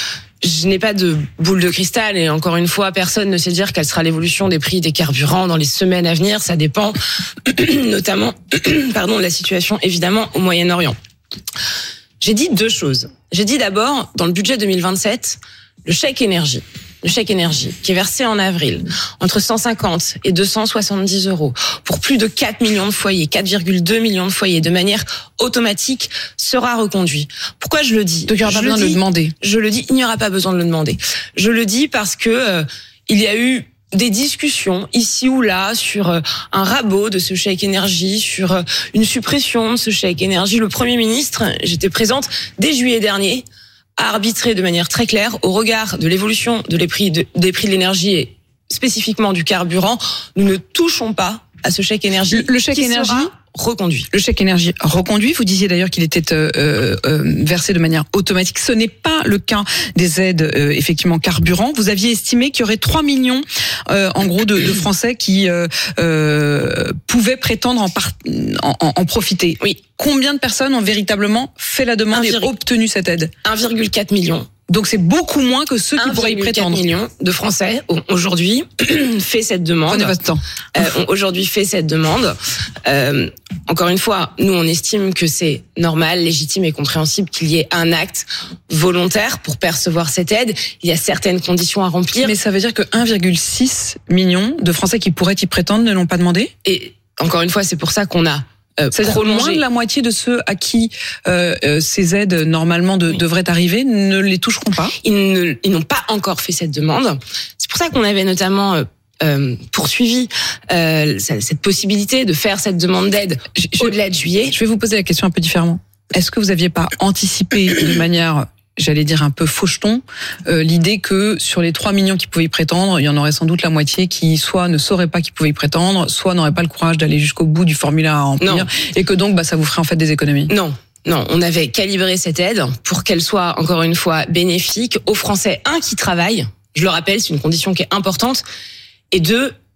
Je n'ai pas de boule de cristal et encore une fois, personne ne sait dire quelle sera l'évolution des prix des carburants dans les semaines à venir. Ça dépend notamment pardon, de la situation évidemment au Moyen-Orient. J'ai dit deux choses. J'ai dit d'abord, dans le budget deux mille vingt-sept, le chèque énergie. Le chèque énergie, qui est versé en avril, entre cent cinquante et deux cent soixante-dix euros, pour plus de quatre millions de foyers, quatre virgule deux millions de foyers, de manière automatique, sera reconduit. Pourquoi je le dis ? Donc il n'y aura pas besoin de le demander. Je le dis, il n'y aura pas besoin de le demander. Je le dis parce que euh, il y a eu des discussions ici ou là sur euh, un rabot de ce chèque énergie, sur euh, une suppression de ce chèque énergie. Le Premier ministre, j'étais présente dès juillet dernier, a arbitré de manière très claire au regard de l'évolution de les prix de, des prix de l'énergie et spécifiquement du carburant. Nous ne touchons pas à ce chèque énergie. Le, le chèque qui énergie sera reconduit. Le chèque énergie reconduit. Vous disiez d'ailleurs qu'il était euh, euh, versé de manière automatique. Ce n'est pas le cas des aides euh, effectivement carburant. Vous aviez estimé qu'il y aurait trois millions euh, en gros de, de Français qui euh, euh, pouvaient prétendre en, part, en, en, en profiter. Oui. Combien de personnes ont véritablement fait la demande et obtenu cette aide ? un virgule quatre million. Donc c'est beaucoup moins que ceux qui pourraient y prétendre. un virgule quatre million de Français ont aujourd'hui fait cette demande. Prenez votre temps. Euh, ont aujourd'hui fait cette demande. Euh, encore une fois, nous on estime que c'est normal, légitime et compréhensible qu'il y ait un acte volontaire pour percevoir cette aide. Il y a certaines conditions à remplir. Mais ça veut dire que un virgule six million de Français qui pourraient y prétendre ne l'ont pas demandé ? Et encore une fois, c'est pour ça qu'on a Euh, C'est-à-dire moins de la moitié de ceux à qui euh, euh, ces aides normalement de, oui. devraient arriver ne les toucheront pas. Ils, ne, ils n'ont pas encore fait cette demande. C'est pour ça qu'on avait notamment euh, euh, poursuivi euh, cette possibilité de faire cette demande d'aide je, au-delà de juillet. Je vais vous poser la question un peu différemment. Est-ce que vous n'aviez pas anticipé de manière, j'allais dire un peu faucheton, euh, l'idée que sur les trois millions qui pouvaient y prétendre, il y en aurait sans doute la moitié qui soit ne sauraient pas qu'ils pouvaient y prétendre, soit n'auraient pas le courage d'aller jusqu'au bout du formulaire à remplir, non. et que donc bah, ça vous ferait en fait des économies ? Non. Non, on avait calibré cette aide pour qu'elle soit, encore une fois, bénéfique aux Français, un, qui travaillent, je le rappelle, c'est une condition qui est importante, et deux,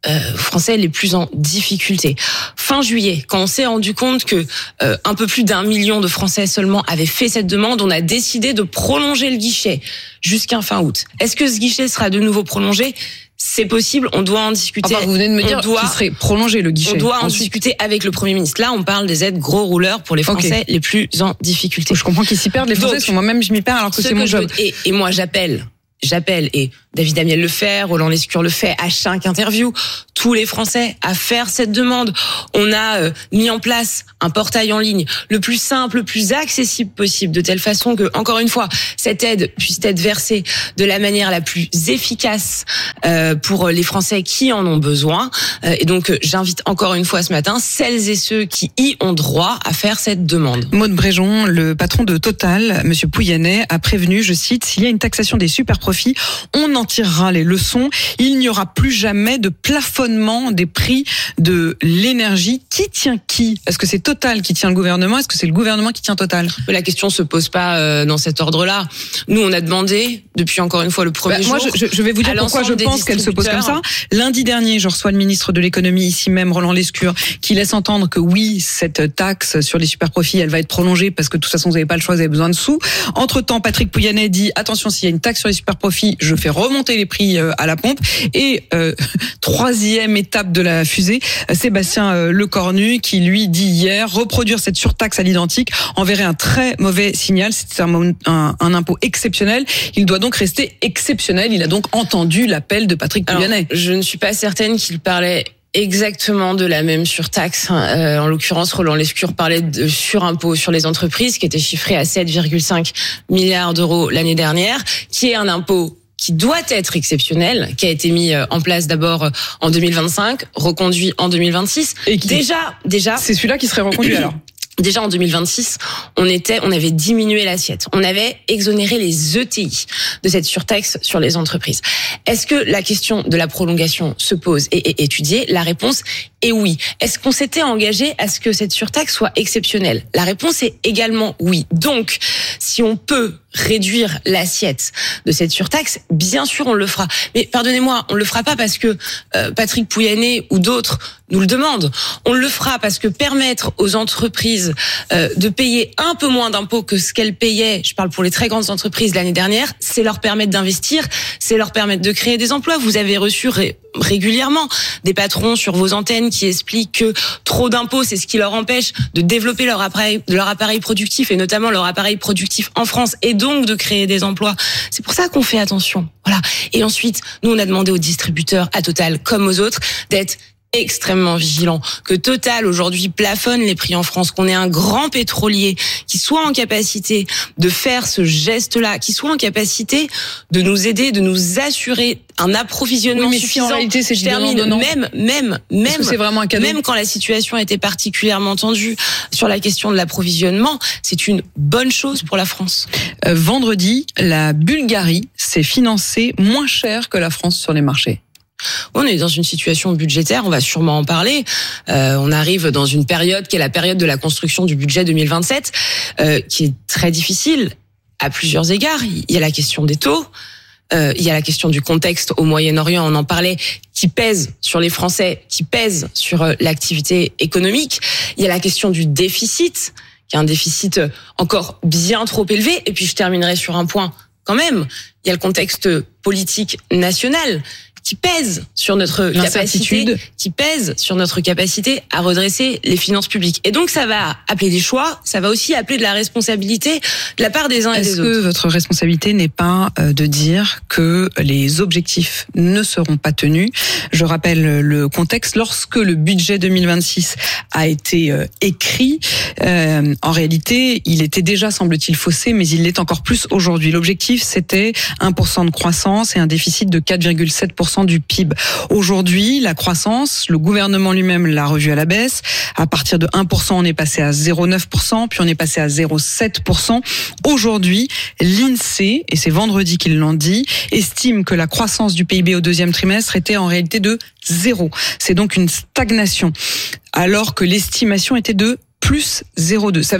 euh, Français les plus en difficulté. Fin juillet, quand on s'est rendu compte que euh, un peu plus d'un million de Français seulement avaient fait cette demande, on a décidé de prolonger le guichet jusqu'à fin août. Est-ce que ce guichet sera de nouveau prolongé ? C'est possible, on doit en discuter. Enfin, vous venez de me dire qu'il serait prolongé le guichet. On doit en Ensuite. discuter avec le Premier ministre. Là, on parle des aides gros rouleurs pour les Français okay. les plus en difficulté. Je comprends qu'ils s'y perdent, les Français, parce que moi-même je m'y perds alors que c'est mon job. Je, et, et moi j'appelle, j'appelle, et David Amiel le fait, Roland Lescure le fait à chaque interview, tous les Français à faire cette demande. On a euh, mis en place un portail en ligne le plus simple, le plus accessible possible, de telle façon que, encore une fois, cette aide puisse être versée de la manière la plus efficace euh, pour les Français qui en ont besoin. Euh, et donc, euh, j'invite encore une fois ce matin celles et ceux qui y ont droit à faire cette demande. Maude Bréjon, le patron de Total, Monsieur Pouyanné, a prévenu, je cite, s'il y a une taxation des super profits, on en tirera les leçons. Il n'y aura plus jamais de plafonnement des prix de l'énergie. Qui tient qui ? Est-ce que c'est Total qui tient le gouvernement ? Est-ce que c'est le gouvernement qui tient Total ? La question se pose pas euh, dans cet ordre-là. Nous, on a demandé, depuis encore une fois le premier bah, jour... Moi, je, je vais vous dire pourquoi je pense qu'elle se pose comme ça. Lundi dernier, je reçois le ministre de l'économie, ici même, Roland Lescure, qui laisse entendre que oui, cette taxe sur les super profits, elle va être prolongée parce que de toute façon, vous n'avez pas le choix, vous avez besoin de sous. Entre-temps, Patrick Pouyanné dit, attention, s'il y a une taxe sur les super profits, je fais remonter les prix à la pompe. Et euh, troisième étape de la fusée, Sébastien Lecornu qui lui dit hier, reproduire cette surtaxe à l'identique enverrait un très mauvais signal. C'est un, un, un impôt exceptionnel. Il doit donc rester exceptionnel. Il a donc entendu l'appel de Patrick Pouyanné. Alors, je ne suis pas certaine qu'il parlait exactement de la même surtaxe. Euh, en l'occurrence, Roland Lescure parlait de surimpôt sur les entreprises qui était chiffré à sept virgule cinq milliards d'euros l'année dernière, qui est un impôt qui doit être exceptionnel, qui a été mis en place d'abord en deux mille vingt-cinq, reconduit en deux mille vingt-six. Et qui... déjà, déjà. C'est celui-là qui serait reconduit alors. Déjà en deux mille vingt-six, on était, on avait diminué l'assiette. On avait exonéré les E T I de cette surtaxe sur les entreprises. Est-ce que la question de la prolongation se pose et est étudiée ? La réponse est oui. Est-ce qu'on s'était engagé à ce que cette surtaxe soit exceptionnelle ? La réponse est également oui. Donc, si on peut réduire l'assiette de cette surtaxe, bien sûr on le fera. Mais pardonnez-moi, on le fera pas parce que euh, Patrick Pouyanné ou d'autres nous le demandent. On le fera parce que permettre aux entreprises euh, de payer un peu moins d'impôts que ce qu'elles payaient, je parle pour les très grandes entreprises l'année dernière, c'est leur permettre d'investir, c'est leur permettre de créer des emplois. Vous avez reçu ré- régulièrement des patrons sur vos antennes qui expliquent que trop d'impôts, c'est ce qui leur empêche de développer leur appareil, leur appareil productif et notamment leur appareil productif en France et donc de créer des emplois. C'est pour ça qu'on fait attention. Voilà. Et ensuite, nous, on a demandé aux distributeurs, à Total comme aux autres, d'être extrêmement vigilant, que Total aujourd'hui plafonne les prix en France, qu'on ait un grand pétrolier qui soit en capacité de faire ce geste-là, qui soit en capacité de nous aider, de nous assurer un approvisionnement oui, mais suffisant. Si en réalité, c'est je termine, donnant, même, même, même, c'est vraiment un cadeau. Même quand la situation était particulièrement tendue sur la question de l'approvisionnement, c'est une bonne chose pour la France. Euh, vendredi, la Bulgarie s'est financée moins cher que la France sur les marchés. On est dans une situation budgétaire, on va sûrement en parler. Euh, on arrive dans une période qui est la période de la construction du budget deux mille vingt-sept, euh, qui est très difficile à plusieurs égards. Il y a la question des taux, euh, il y a la question du contexte au Moyen-Orient, on en parlait, qui pèse sur les Français, qui pèse sur euh, l'activité économique. Il y a la question du déficit, qui est un déficit encore bien trop élevé. Et puis je terminerai sur un point quand même. Il y a le contexte politique national qui pèse sur notre capacité, qui pèse sur notre capacité à redresser les finances publiques. Et donc ça va appeler des choix, ça va aussi appeler de la responsabilité de la part des uns et des autres. Est-ce que votre responsabilité n'est pas de dire que les objectifs ne seront pas tenus ? Je rappelle le contexte. Lorsque le budget deux mille vingt-six a été écrit, euh, en réalité, il était déjà, semble-t-il, faussé, mais il l'est encore plus aujourd'hui. L'objectif, c'était un pour cent de croissance et un déficit de quatre virgule sept pour cent du P I B. Aujourd'hui, la croissance, le gouvernement lui-même l'a revue à la baisse. À partir de un pour cent, on est passé à zéro virgule neuf pour cent, puis on est passé à zéro virgule sept pour cent. Aujourd'hui, l'INSEE, et c'est vendredi qu'ils l'ont dit, estime que la croissance du P I B au deuxième trimestre était en réalité de zéro. C'est donc une stagnation, alors que l'estimation était de plus zéro virgule deux. Ça veut dire que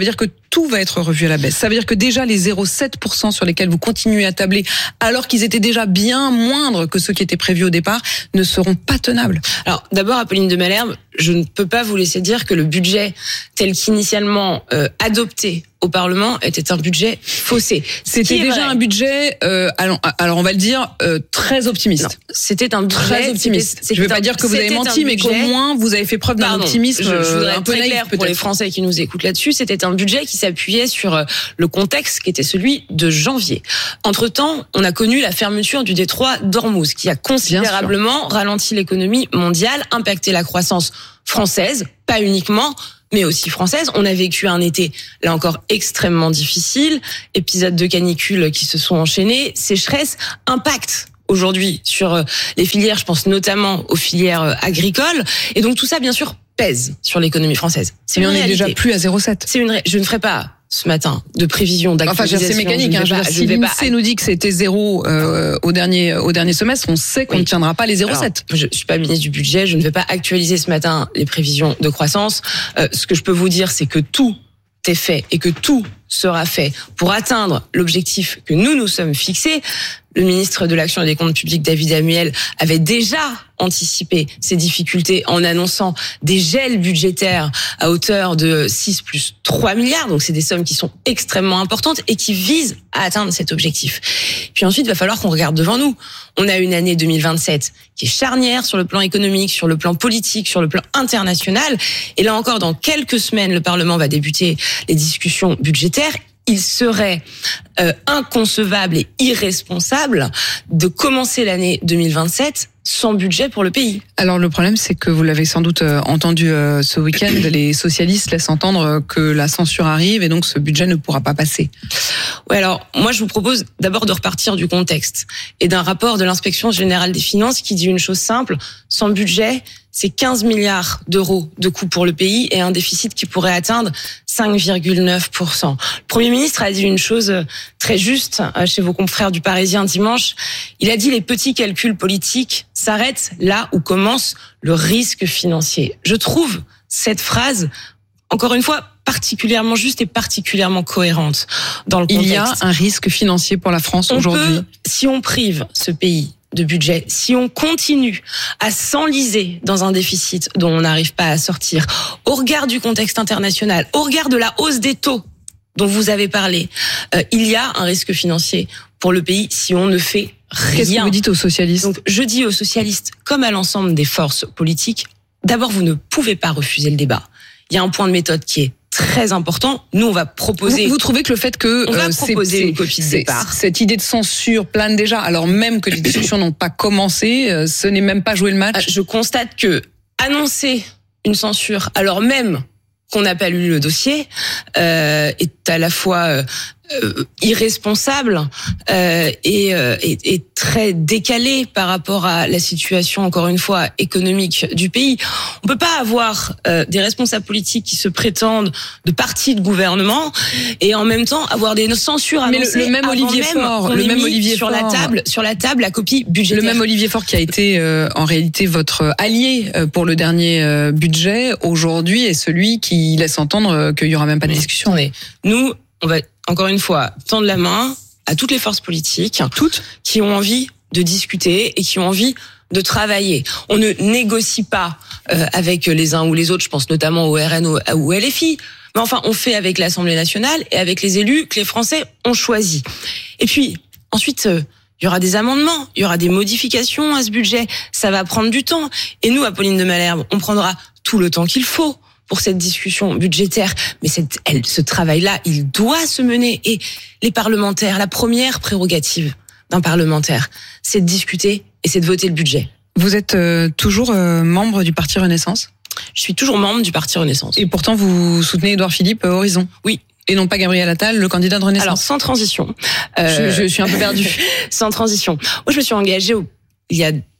tout va être revu à la baisse. Ça veut dire que déjà les zéro virgule sept pour cent sur lesquels vous continuez à tabler, alors qu'ils étaient déjà bien moindres que ceux qui étaient prévus au départ, ne seront pas tenables. Alors d'abord, Apolline de Malherbe, je ne peux pas vous laisser dire que le budget tel qu'initialement euh, adopté au Parlement était un budget faussé. C'était déjà vrai. un budget, euh, alors, alors on va le dire, euh, très optimiste. Non, c'était un budget très optimiste. C'était, c'était je ne veux pas un, dire que vous avez menti, mais qu'au moins vous avez fait preuve d'un Pardon, optimisme je, je voudrais un peu être très naïf, clair pour les Français qui nous écoutent là-dessus. C'était un budget qui s'appuyait sur le contexte qui était celui de janvier. Entre-temps, on a connu la fermeture du détroit d'Ormuz, qui a considérablement ralenti l'économie mondiale, impacté la croissance française, pas uniquement, mais aussi française. On a vécu un été, là encore, extrêmement difficile, épisodes de canicule qui se sont enchaînés, sécheresse, impact aujourd'hui sur les filières, je pense notamment aux filières agricoles, et donc tout ça, bien sûr, pèse sur l'économie française. C'est mais on réalité. Est déjà plus à zéro virgule sept. C'est une, ré... je ne ferai pas ce matin de prévision d'actualisation. Enfin, c'est mécanique. Hein, pas, si l'INSEE nous dit que c'était zéro euh, au dernier au dernier semestre, on sait qu'on oui. ne tiendra pas les zéro virgule sept. Je suis pas ministre du budget, je ne vais pas actualiser ce matin les prévisions de croissance. Euh, ce que je peux vous dire, c'est que tout est fait et que tout sera fait pour atteindre l'objectif que nous nous sommes fixés. Le ministre de l'Action et des Comptes Publics, David Amiel, avait déjà anticipé ces difficultés en annonçant des gels budgétaires à hauteur de six plus trois milliards. Donc, c'est des sommes qui sont extrêmement importantes et qui visent à atteindre cet objectif. Puis ensuite, il va falloir qu'on regarde devant nous. On a une année deux mille vingt-sept qui est charnière sur le plan économique, sur le plan politique, sur le plan international. Et là encore, dans quelques semaines, le Parlement va débuter les discussions budgétaires. Il serait euh, inconcevable et irresponsable de commencer l'année deux mille vingt-sept sans budget pour le pays. Alors le problème, c'est que vous l'avez sans doute entendu euh, ce week-end, les socialistes laissent entendre que la censure arrive et donc ce budget ne pourra pas passer. Oui, alors moi je vous propose d'abord de repartir du contexte et d'un rapport de l'Inspection générale des finances qui dit une chose simple, sans budget, c'est quinze milliards d'euros de coûts pour le pays et un déficit qui pourrait atteindre cinq virgule neuf pour cent. Le Premier ministre a dit une chose très juste chez vos confrères du Parisien dimanche. Il a dit les petits calculs politiques s'arrêtent là où commence le risque financier. Je trouve cette phrase, encore une fois, particulièrement juste et particulièrement cohérente dans le contexte. Il y a un risque financier pour la France on aujourd'hui. Peut, si on prive ce pays de budget, si on continue à s'enliser dans un déficit dont on n'arrive pas à sortir, au regard du contexte international, au regard de la hausse des taux dont vous avez parlé, euh, il y a un risque financier pour le pays si on ne fait rien. Qu'est-ce que vous dites aux socialistes ? Donc, je dis aux socialistes, comme à l'ensemble des forces politiques, d'abord, vous ne pouvez pas refuser le débat. Il y a un point de méthode qui est très important. Nous, on va proposer... Vous, vous trouvez que le fait que... On va euh, proposer c'est, une copie de départ. Cette idée de censure plane déjà, alors même que les discussions n'ont pas commencé, euh, ce n'est même pas jouer le match. Je constate que annoncer une censure, alors même qu'on n'a pas lu le dossier, euh, est à la fois... Euh, irresponsable euh, et, euh, et, et très décalé par rapport à la situation, encore une fois, économique du pays. On peut pas avoir euh, des responsables politiques qui se prétendent de partis de gouvernement et en même temps avoir des censures annoncées. Mais le, le même Olivier même Faure, le même Olivier sur Faure, la table, sur la table, la copie budgétaire. Le même Olivier Faure qui a été euh, en réalité votre allié euh, pour le dernier euh, budget aujourd'hui est celui qui laisse entendre euh, qu'il y aura même pas de discussion. Mais nous, on va encore une fois, tendre la main à toutes les forces politiques, toutes, qui ont envie de discuter et qui ont envie de travailler. On ne négocie pas euh, avec les uns ou les autres, je pense notamment au R N ou au L F I, mais enfin, on fait avec l'Assemblée nationale et avec les élus que les Français ont choisis. Et puis, ensuite... Euh, il y aura des amendements, il y aura des modifications à ce budget, ça va prendre du temps. Et nous, Apolline de Malherbe, on prendra tout le temps qu'il faut pour cette discussion budgétaire. Mais cette, elle, ce travail-là, il doit se mener. Et les parlementaires, la première prérogative d'un parlementaire, c'est de discuter et c'est de voter le budget. Vous êtes euh, toujours euh, membre du Parti Renaissance ? Je suis toujours membre du Parti Renaissance. Et pourtant, vous soutenez Édouard Philippe, euh, Horizon ? Oui. Et non pas Gabriel Attal, le candidat de Renaissance. Alors, sans transition. Euh... Je, je suis un peu perdue. Sans transition. Moi, je me suis engagée au... il y a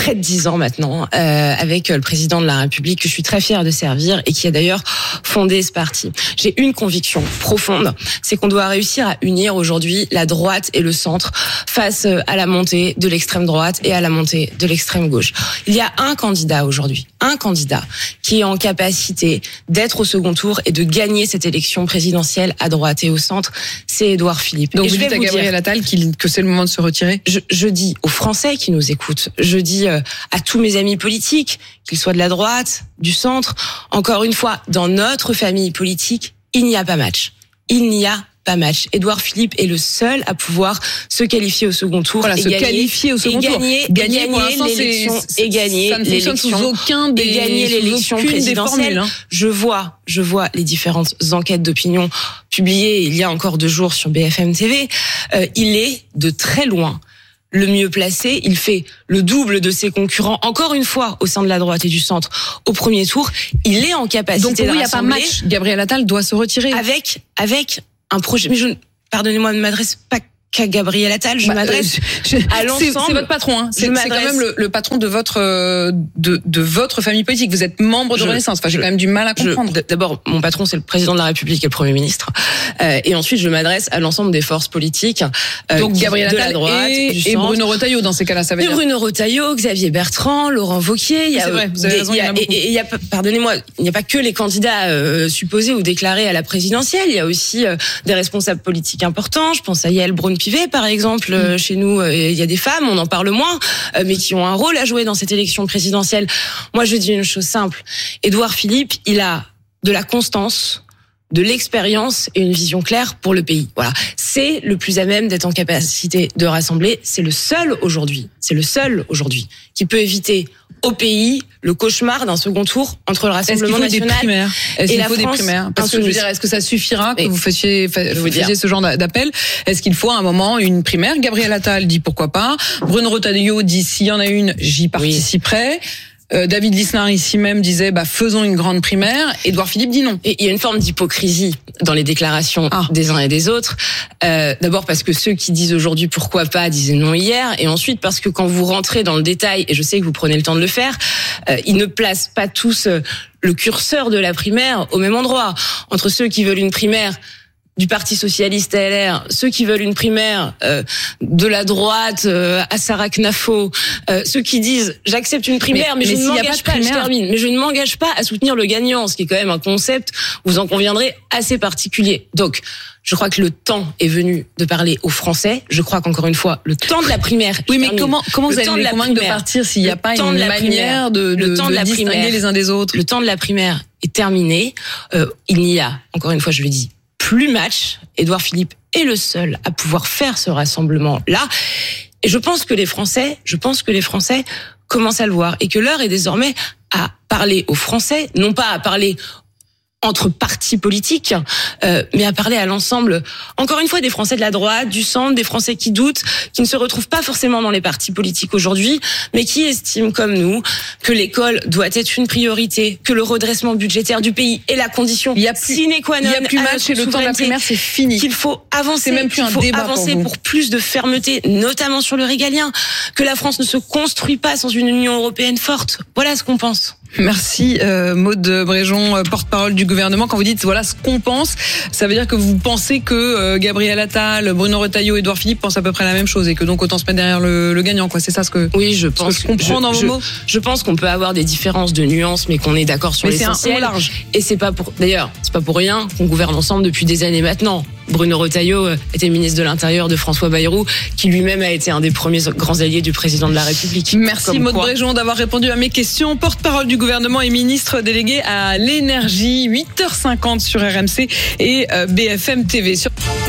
près de dix ans maintenant, euh, avec le président de la République que je suis très fière de servir et qui a d'ailleurs fondé ce parti. J'ai une conviction profonde, c'est qu'on doit réussir à unir aujourd'hui la droite et le centre face à la montée de l'extrême droite et à la montée de l'extrême gauche. Il y a un candidat aujourd'hui, un candidat qui est en capacité d'être au second tour et de gagner cette élection présidentielle à droite et au centre, c'est Édouard Philippe. Donc et vous je dites vais à vous Gabriel dire, Attal qu'il, que c'est le moment de se retirer? je, je dis aux Français qui nous écoutent, je dis euh, à tous mes amis politiques, qu'ils soient de la droite, du centre, encore une fois, dans notre famille politique, il n'y a pas match. Il n'y a pas match. Édouard Philippe est le seul à pouvoir se qualifier au second tour. Voilà, et se gagner, qualifier au second et tour. Gagner, Gagner, gagner pour l'instant, l'élection c'est, et gagner ça ne fonctionne l'élection sous aucun des, et gagner sous l'élection aucune des présidentielle. formules, hein. Je vois, je vois les différentes enquêtes d'opinion publiées il y a encore deux jours sur B F M T V. Euh, il est de très loin le mieux placé. Il fait le double de ses concurrents, encore une fois, au sein de la droite et du centre, au premier tour. Il est en capacité Donc pour de vous, il n'y a pas rassembler match. Gabriel Attal doit se retirer. avec, avec un projet. Mais je, pardonnez-moi, ne m'adresse pas qu'à Gabriel Attal, je Bah, m'adresse euh, je- je- à l'ensemble. C'est, c'est votre patron, hein. Je C'est, c'est quand m'adresse- même le, le patron de votre euh, de, de votre famille politique. Vous êtes membre de Je- Renaissance. Enfin, j'ai je- quand même du mal à Je- comprendre. D'abord, mon patron, c'est le président de la République et le Premier ministre. Euh, et ensuite, je m'adresse à l'ensemble des forces politiques. euh, Donc qui- Gabriel de Attal la droite, et, du et centre. Bruno Retailleau dans ces cas-là, ça veut Et dire. Bruno Retailleau, Xavier Bertrand, Laurent Wauquiez. Il y a, C'est vrai, vous avez des- raison, il y il y en a- a beaucoup. et- et il y a pas- pardonnez-moi, il n'y a pas que les candidats euh, supposés ou déclarés à la présidentielle. Il y a aussi euh, des responsables politiques importants. Je pense à Yael Braun-Pivet, par exemple, euh, chez nous. euh, Il y a des femmes, on en parle moins, euh, mais qui ont un rôle à jouer dans cette élection présidentielle. Moi, je dis une chose simple. Édouard Philippe, il a de la constance, de l'expérience et une vision claire pour le pays. Voilà. C'est le plus à même d'être en capacité de rassembler. C'est le seul aujourd'hui, c'est le seul aujourd'hui qui peut éviter au pays le cauchemar d'un second tour entre le Est-ce qu'il Rassemblement faut des national primaires Est-ce et qu'il la faut des France primaires Parce que je veux insoumise. dire, est-ce que ça suffira que Mais- vous fassiez, fa- Je vous fassiez dire. ce genre d'appel? Est-ce qu'il faut à un moment une primaire? Gabriel Attal dit pourquoi pas. Bruno Retailleau dit s'il y en a une, j'y participerai. Euh, David Lisnard ici même disait bah faisons une grande primaire. Édouard Philippe dit non. Et il y a une forme d'hypocrisie dans les déclarations Ah. des uns et des autres. Euh, d'abord parce que ceux qui disent aujourd'hui pourquoi pas disaient non hier, et ensuite parce que quand vous rentrez dans le détail, et je sais que vous prenez le temps de le faire, euh, ils ne placent pas tous euh, le curseur de la primaire au même endroit. Entre ceux qui veulent une primaire du Parti socialiste à L R, ceux qui veulent une primaire euh, de la droite euh, à Sarah Knafo, euh, ceux qui disent j'accepte une primaire, mais, Mais- je mais ne s'il y a m'engage pas pas, de je primaire- termine, mais je ne m'engage pas à soutenir le gagnant, ce qui est quand même un concept, vous en conviendrez, assez particulier. Donc, je crois que le temps est venu de parler aux Français. Je crois qu'encore une fois, le temps de la primaire. Oui, je mais termine. comment comment Le vous allez temps les la convaincre de primaire, partir s'il n'y a le pas temps une de la manière primaire, de, de, le temps de de la distinguer primaire, les uns des autres? Le temps de la primaire est terminé. Euh, il n'y a, encore une fois, je le dis, plus match. Édouard Philippe est le seul à pouvoir faire ce rassemblement-là. Et je pense que les Français, je pense que les Français commencent à le voir et que l'heure est désormais à parler aux Français, non pas à parler entre partis politiques, euh, mais à parler à l'ensemble, encore une fois, des Français de la droite, du centre, des Français qui doutent, qui ne se retrouvent pas forcément dans les partis politiques aujourd'hui, mais qui estiment comme nous que l'école doit être une priorité, que le redressement budgétaire du pays est la condition Il y a plus- sine qua non il y a plus à match notre et le temps de la souveraineté, primaire, c'est fini. qu'il faut avancer, C'est même plus qu'il un faut débat pour avancer vous. pour plus de fermeté, notamment sur le régalien, que la France ne se construit pas sans une Union européenne forte. Voilà ce qu'on pense. Merci euh, Maud Bréjon, euh, porte-parole du gouvernement. Quand vous dites voilà ce qu'on pense, ça veut dire que vous pensez que euh, Gabriel Attal, Bruno Retailleau, Édouard Philippe pensent à peu près la même chose et que donc autant se mettre derrière le, le gagnant, quoi. C'est ça ce que Oui, je ce pense. que je comprends je, dans vos je- mots. Je pense qu'on peut avoir des différences de nuances, mais qu'on est d'accord sur Mais c'est un l'essentiel. haut large. Et c'est pas pour. D'ailleurs, c'est pas pour rien qu'on gouverne ensemble depuis des années maintenant. Bruno Retailleau euh, était ministre de l'Intérieur de François Bayrou, qui lui-même a été un des premiers grands alliés du président de la République. Merci Comme Maud quoi. Bréjon d'avoir répondu à mes questions. Porte-parole du gouvernement et ministre délégué à l'énergie. huit heures cinquante sur R M C et euh, B F M T V. Sur...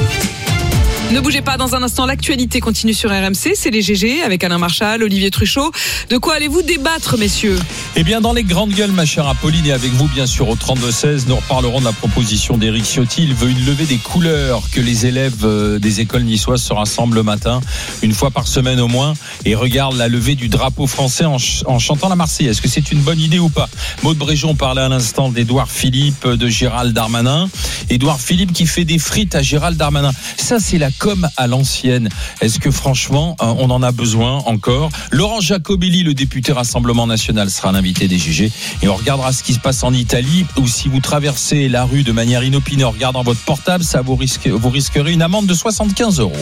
Ne bougez pas, dans un instant, l'actualité continue sur R M C. C'est les G G avec Alain Marchal, Olivier Truchot. De quoi allez-vous débattre, messieurs? Eh bien, dans les grandes gueules, ma chère Apolline, et avec vous, bien sûr, au trente-deux seize, nous reparlerons de la proposition d'Éric Ciotti. Il veut une levée des couleurs, que les élèves euh, des écoles niçoises se rassemblent le matin, une fois par semaine au moins, et regardent la levée du drapeau français en, ch- en chantant la Marseillaise. Est-ce que c'est une bonne idée ou pas? Maud Bréjon parlait à l'instant d'Édouard Philippe, de Gérald Darmanin. Édouard Philippe qui fait des frites à Gérald Darmanin. Ça, c'est la comme à l'ancienne. Est-ce que franchement, on en a besoin encore? Laurent Jacobelli, le député Rassemblement National, sera l'invité des J G. Et on regardera ce qui se passe en Italie, où si vous traversez la rue de manière inopinée en regardant votre portable, ça vous, risque, vous risquerez une amende de soixante-quinze euros.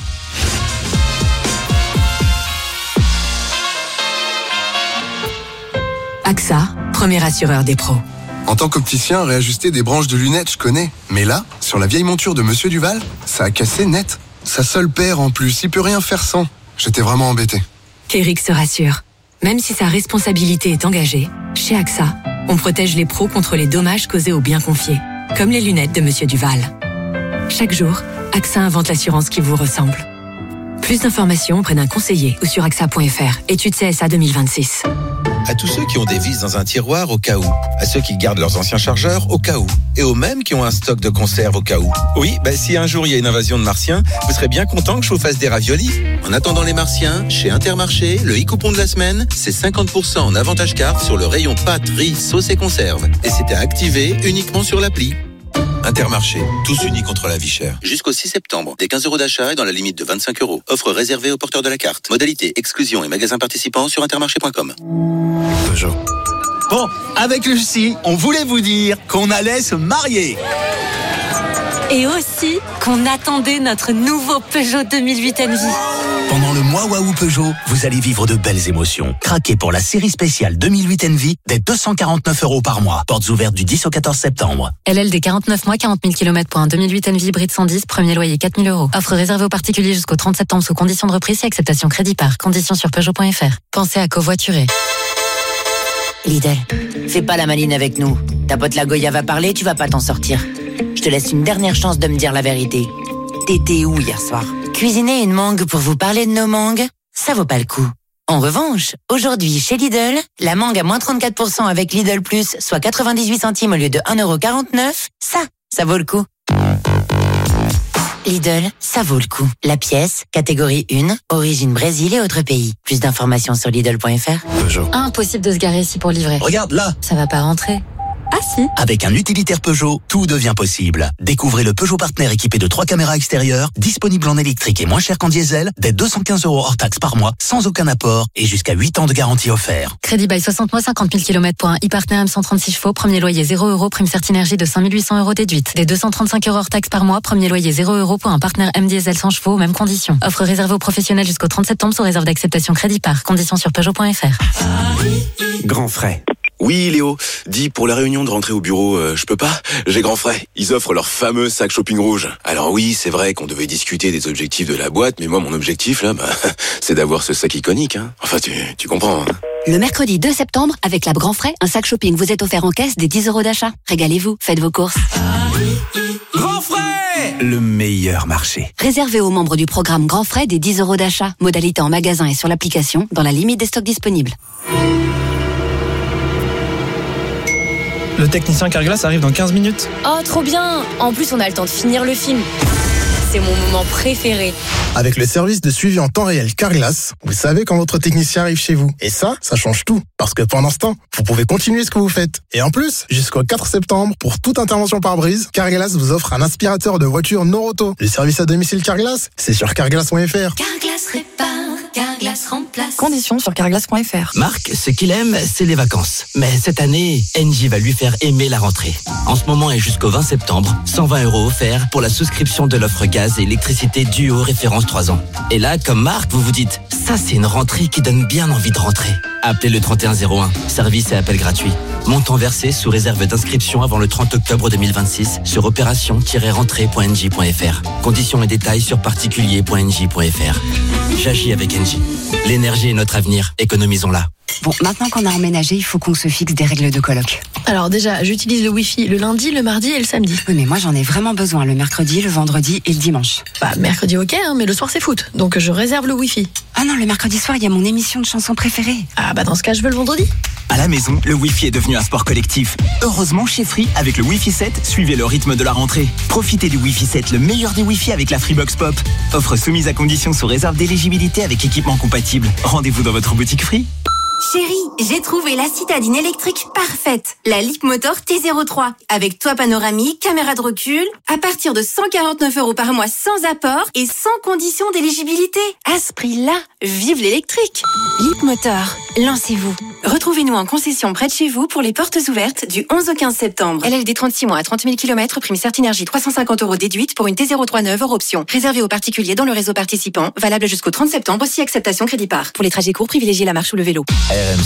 A X A, premier assureur des pros. En tant qu'opticien, réajuster des branches de lunettes, je connais. Mais là, sur la vieille monture de Monsieur Duval, ça a cassé net. Sa seule paire en plus, il peut rien faire sans. J'étais vraiment embêté. Qu'Eric se rassure. Même si sa responsabilité est engagée, chez A X A, on protège les pros contre les dommages causés aux biens confiés, comme les lunettes de Monsieur Duval. Chaque jour, A X A invente l'assurance qui vous ressemble. Plus d'informations auprès d'un conseiller ou sur A X A point F R. Étude C S A deux mille vingt-six. À tous ceux qui ont des vis dans un tiroir au cas où. À ceux qui gardent leurs anciens chargeurs au cas où. Et aux mêmes qui ont un stock de conserve au cas où. Oui, bah si un jour il y a une invasion de martiens, vous serez bien content que je vous fasse des raviolis. En attendant les martiens, chez Intermarché, le e-coupon de la semaine, c'est cinquante pour cent en avantage carte sur le rayon pâtes, riz, sauce et conserve. Et c'est à activer uniquement sur l'appli. Intermarché, tous unis contre la vie chère. Jusqu'au six septembre, des quinze euros d'achat et dans la limite de vingt-cinq euros. Offre réservée aux porteurs de la carte. Modalité, exclusion et magasins participants sur intermarché point com. Peugeot. Bon, avec Lucie, on voulait vous dire qu'on allait se marier. Et aussi qu'on attendait notre nouveau Peugeot deux mille huit Envy. Pendant le mois Waouh Peugeot, vous allez vivre de belles émotions. Craquez pour la série spéciale deux mille huit Envy dès deux cent quarante-neuf euros par mois. Portes ouvertes du dix au quatorze septembre. L L D quarante-neuf mois, quarante mille kilomètres pour un deux mille huit Envy hybride cent dix, premier loyer quatre mille euros. Offre réservée aux particuliers jusqu'au trente septembre sous conditions de reprise et acceptation crédit par. Conditions sur Peugeot point F R. Pensez à covoiturer. Lidl, fais pas la maline avec nous. Ta pote la Goya va parler, tu vas pas t'en sortir. Je te laisse une dernière chance de me dire la vérité. T'étais où hier soir? Cuisiner une mangue pour vous parler de nos mangues, ça vaut pas le coup. En revanche, aujourd'hui chez Lidl, la mangue à moins trente-quatre pour cent avec Lidl Plus, soit quatre-vingt-dix-huit centimes au lieu de un euro quarante-neuf, ça, ça vaut le coup. Lidl, ça vaut le coup. La pièce, catégorie un, origine Brésil et autres pays. Plus d'informations sur Lidl point F R. Peugeot. Impossible de se garer ici pour livrer. Regarde là. Ça va pas rentrer. Ah si. Avec un utilitaire Peugeot, tout devient possible. Découvrez le Peugeot Partner équipé de trois caméras extérieures, disponible en électrique et moins cher qu'en diesel, dès deux cent quinze euros hors taxe par mois, sans aucun apport et jusqu'à huit ans de garantie offert. Crédit by soixante mois, cinquante mille kilomètres pour un e-Partner M cent trente-six chevaux, premier loyer zéro euros, prime Certinergie de cinq mille huit cents euros déduite. Dès deux cent trente-cinq euros hors taxe par mois, premier loyer zéro euros pour un Partner M diesel cent chevaux, mêmes conditions. Offre réservée aux professionnels jusqu'au trente septembre sous réserve d'acceptation crédit par. Conditions sur Peugeot point F R. Grand frais. Oui, Léo, dis pour la réunion de rentrée au bureau, euh, je peux pas. J'ai grand frais. Ils offrent leur fameux sac shopping rouge. Alors oui, c'est vrai qu'on devait discuter des objectifs de la boîte, mais moi, mon objectif, là, bah, c'est d'avoir ce sac iconique, hein. Enfin, tu, tu comprends, hein. Le mercredi deux septembre, avec la Grand Frais, un sac shopping vous est offert en caisse des dix euros d'achat. Régalez-vous, faites vos courses. Grand Frais, le meilleur marché. Réservé aux membres du programme Grand Frais des dix euros d'achat. Modalité en magasin et sur l'application, dans la limite des stocks disponibles. Le technicien Carglass arrive dans quinze minutes. Oh, trop bien! En plus, on a le temps de finir le film. C'est mon moment préféré. Avec le service de suivi en temps réel Carglass, vous savez quand votre technicien arrive chez vous. Et ça, ça change tout. Parce que pendant ce temps, vous pouvez continuer ce que vous faites. Et en plus, jusqu'au quatre septembre, pour toute intervention par brise, Carglass vous offre un aspirateur de voiture Noroto. Le service à domicile Carglass, c'est sur carglass point F R. Carglass répare, Carglass remplace. Conditions sur carglass point F R. Marc, ce qu'il aime, c'est les vacances. Mais cette année, Engie va lui faire aimer la rentrée. En ce moment et jusqu'au vingt septembre, cent vingt euros offerts pour la souscription de l'offre gaz et électricité Duo référence trois ans. Et là, comme Marc, vous vous dites, ça c'est une rentrée qui donne bien envie de rentrer. Appelez le trente et un zéro un, service et appel gratuit. Montant versé sous réserve d'inscription avant le trente octobre deux mille vingt-six sur opération tiret rentrée point engie point F R. Conditions et détails sur particulier point engie point F R. J'agis avec Engie. L'énergie est notre avenir, économisons-la. Bon, maintenant qu'on a emménagé, il faut qu'on se fixe des règles de coloc. Alors déjà, j'utilise le Wi-Fi le lundi, le mardi et le samedi. Oui, mais moi j'en ai vraiment besoin le mercredi, le vendredi et le dimanche. Bah, mercredi ok, hein, mais le soir c'est foot, donc je réserve le Wi-Fi. Ah non, le mercredi soir, il y a mon émission de chansons préférée. Ah bah dans ce cas, je veux le vendredi. À la maison, le Wi-Fi est devenu un sport collectif. Heureusement, chez Free, avec le Wi-Fi sept, suivez le rythme de la rentrée. Profitez du Wi-Fi sept, le meilleur des Wi-Fi avec la Freebox Pop. Offre soumise à condition sous réserve d'éligibilité avec équipement compatible. Rendez-vous dans votre boutique Free. Chérie, j'ai trouvé la citadine électrique parfaite. La Leapmotor T zéro trois. Avec toit panoramique, caméra de recul. À partir de cent quarante-neuf euros par mois sans apport et sans condition d'éligibilité. À ce prix-là, vive l'électrique. Leapmotor, lancez-vous. Retrouvez-nous en concession près de chez vous pour les portes ouvertes du onze au quinze septembre. L L D trente-six mois à trente mille kilomètres, prime Certinergie trois cent cinquante euros déduite pour une T zéro trois neuve hors option. Réservé aux particuliers dans le réseau participant. Valable jusqu'au trente septembre si acceptation crédit par. Pour les trajets courts, privilégiez la marche ou le vélo. R M C.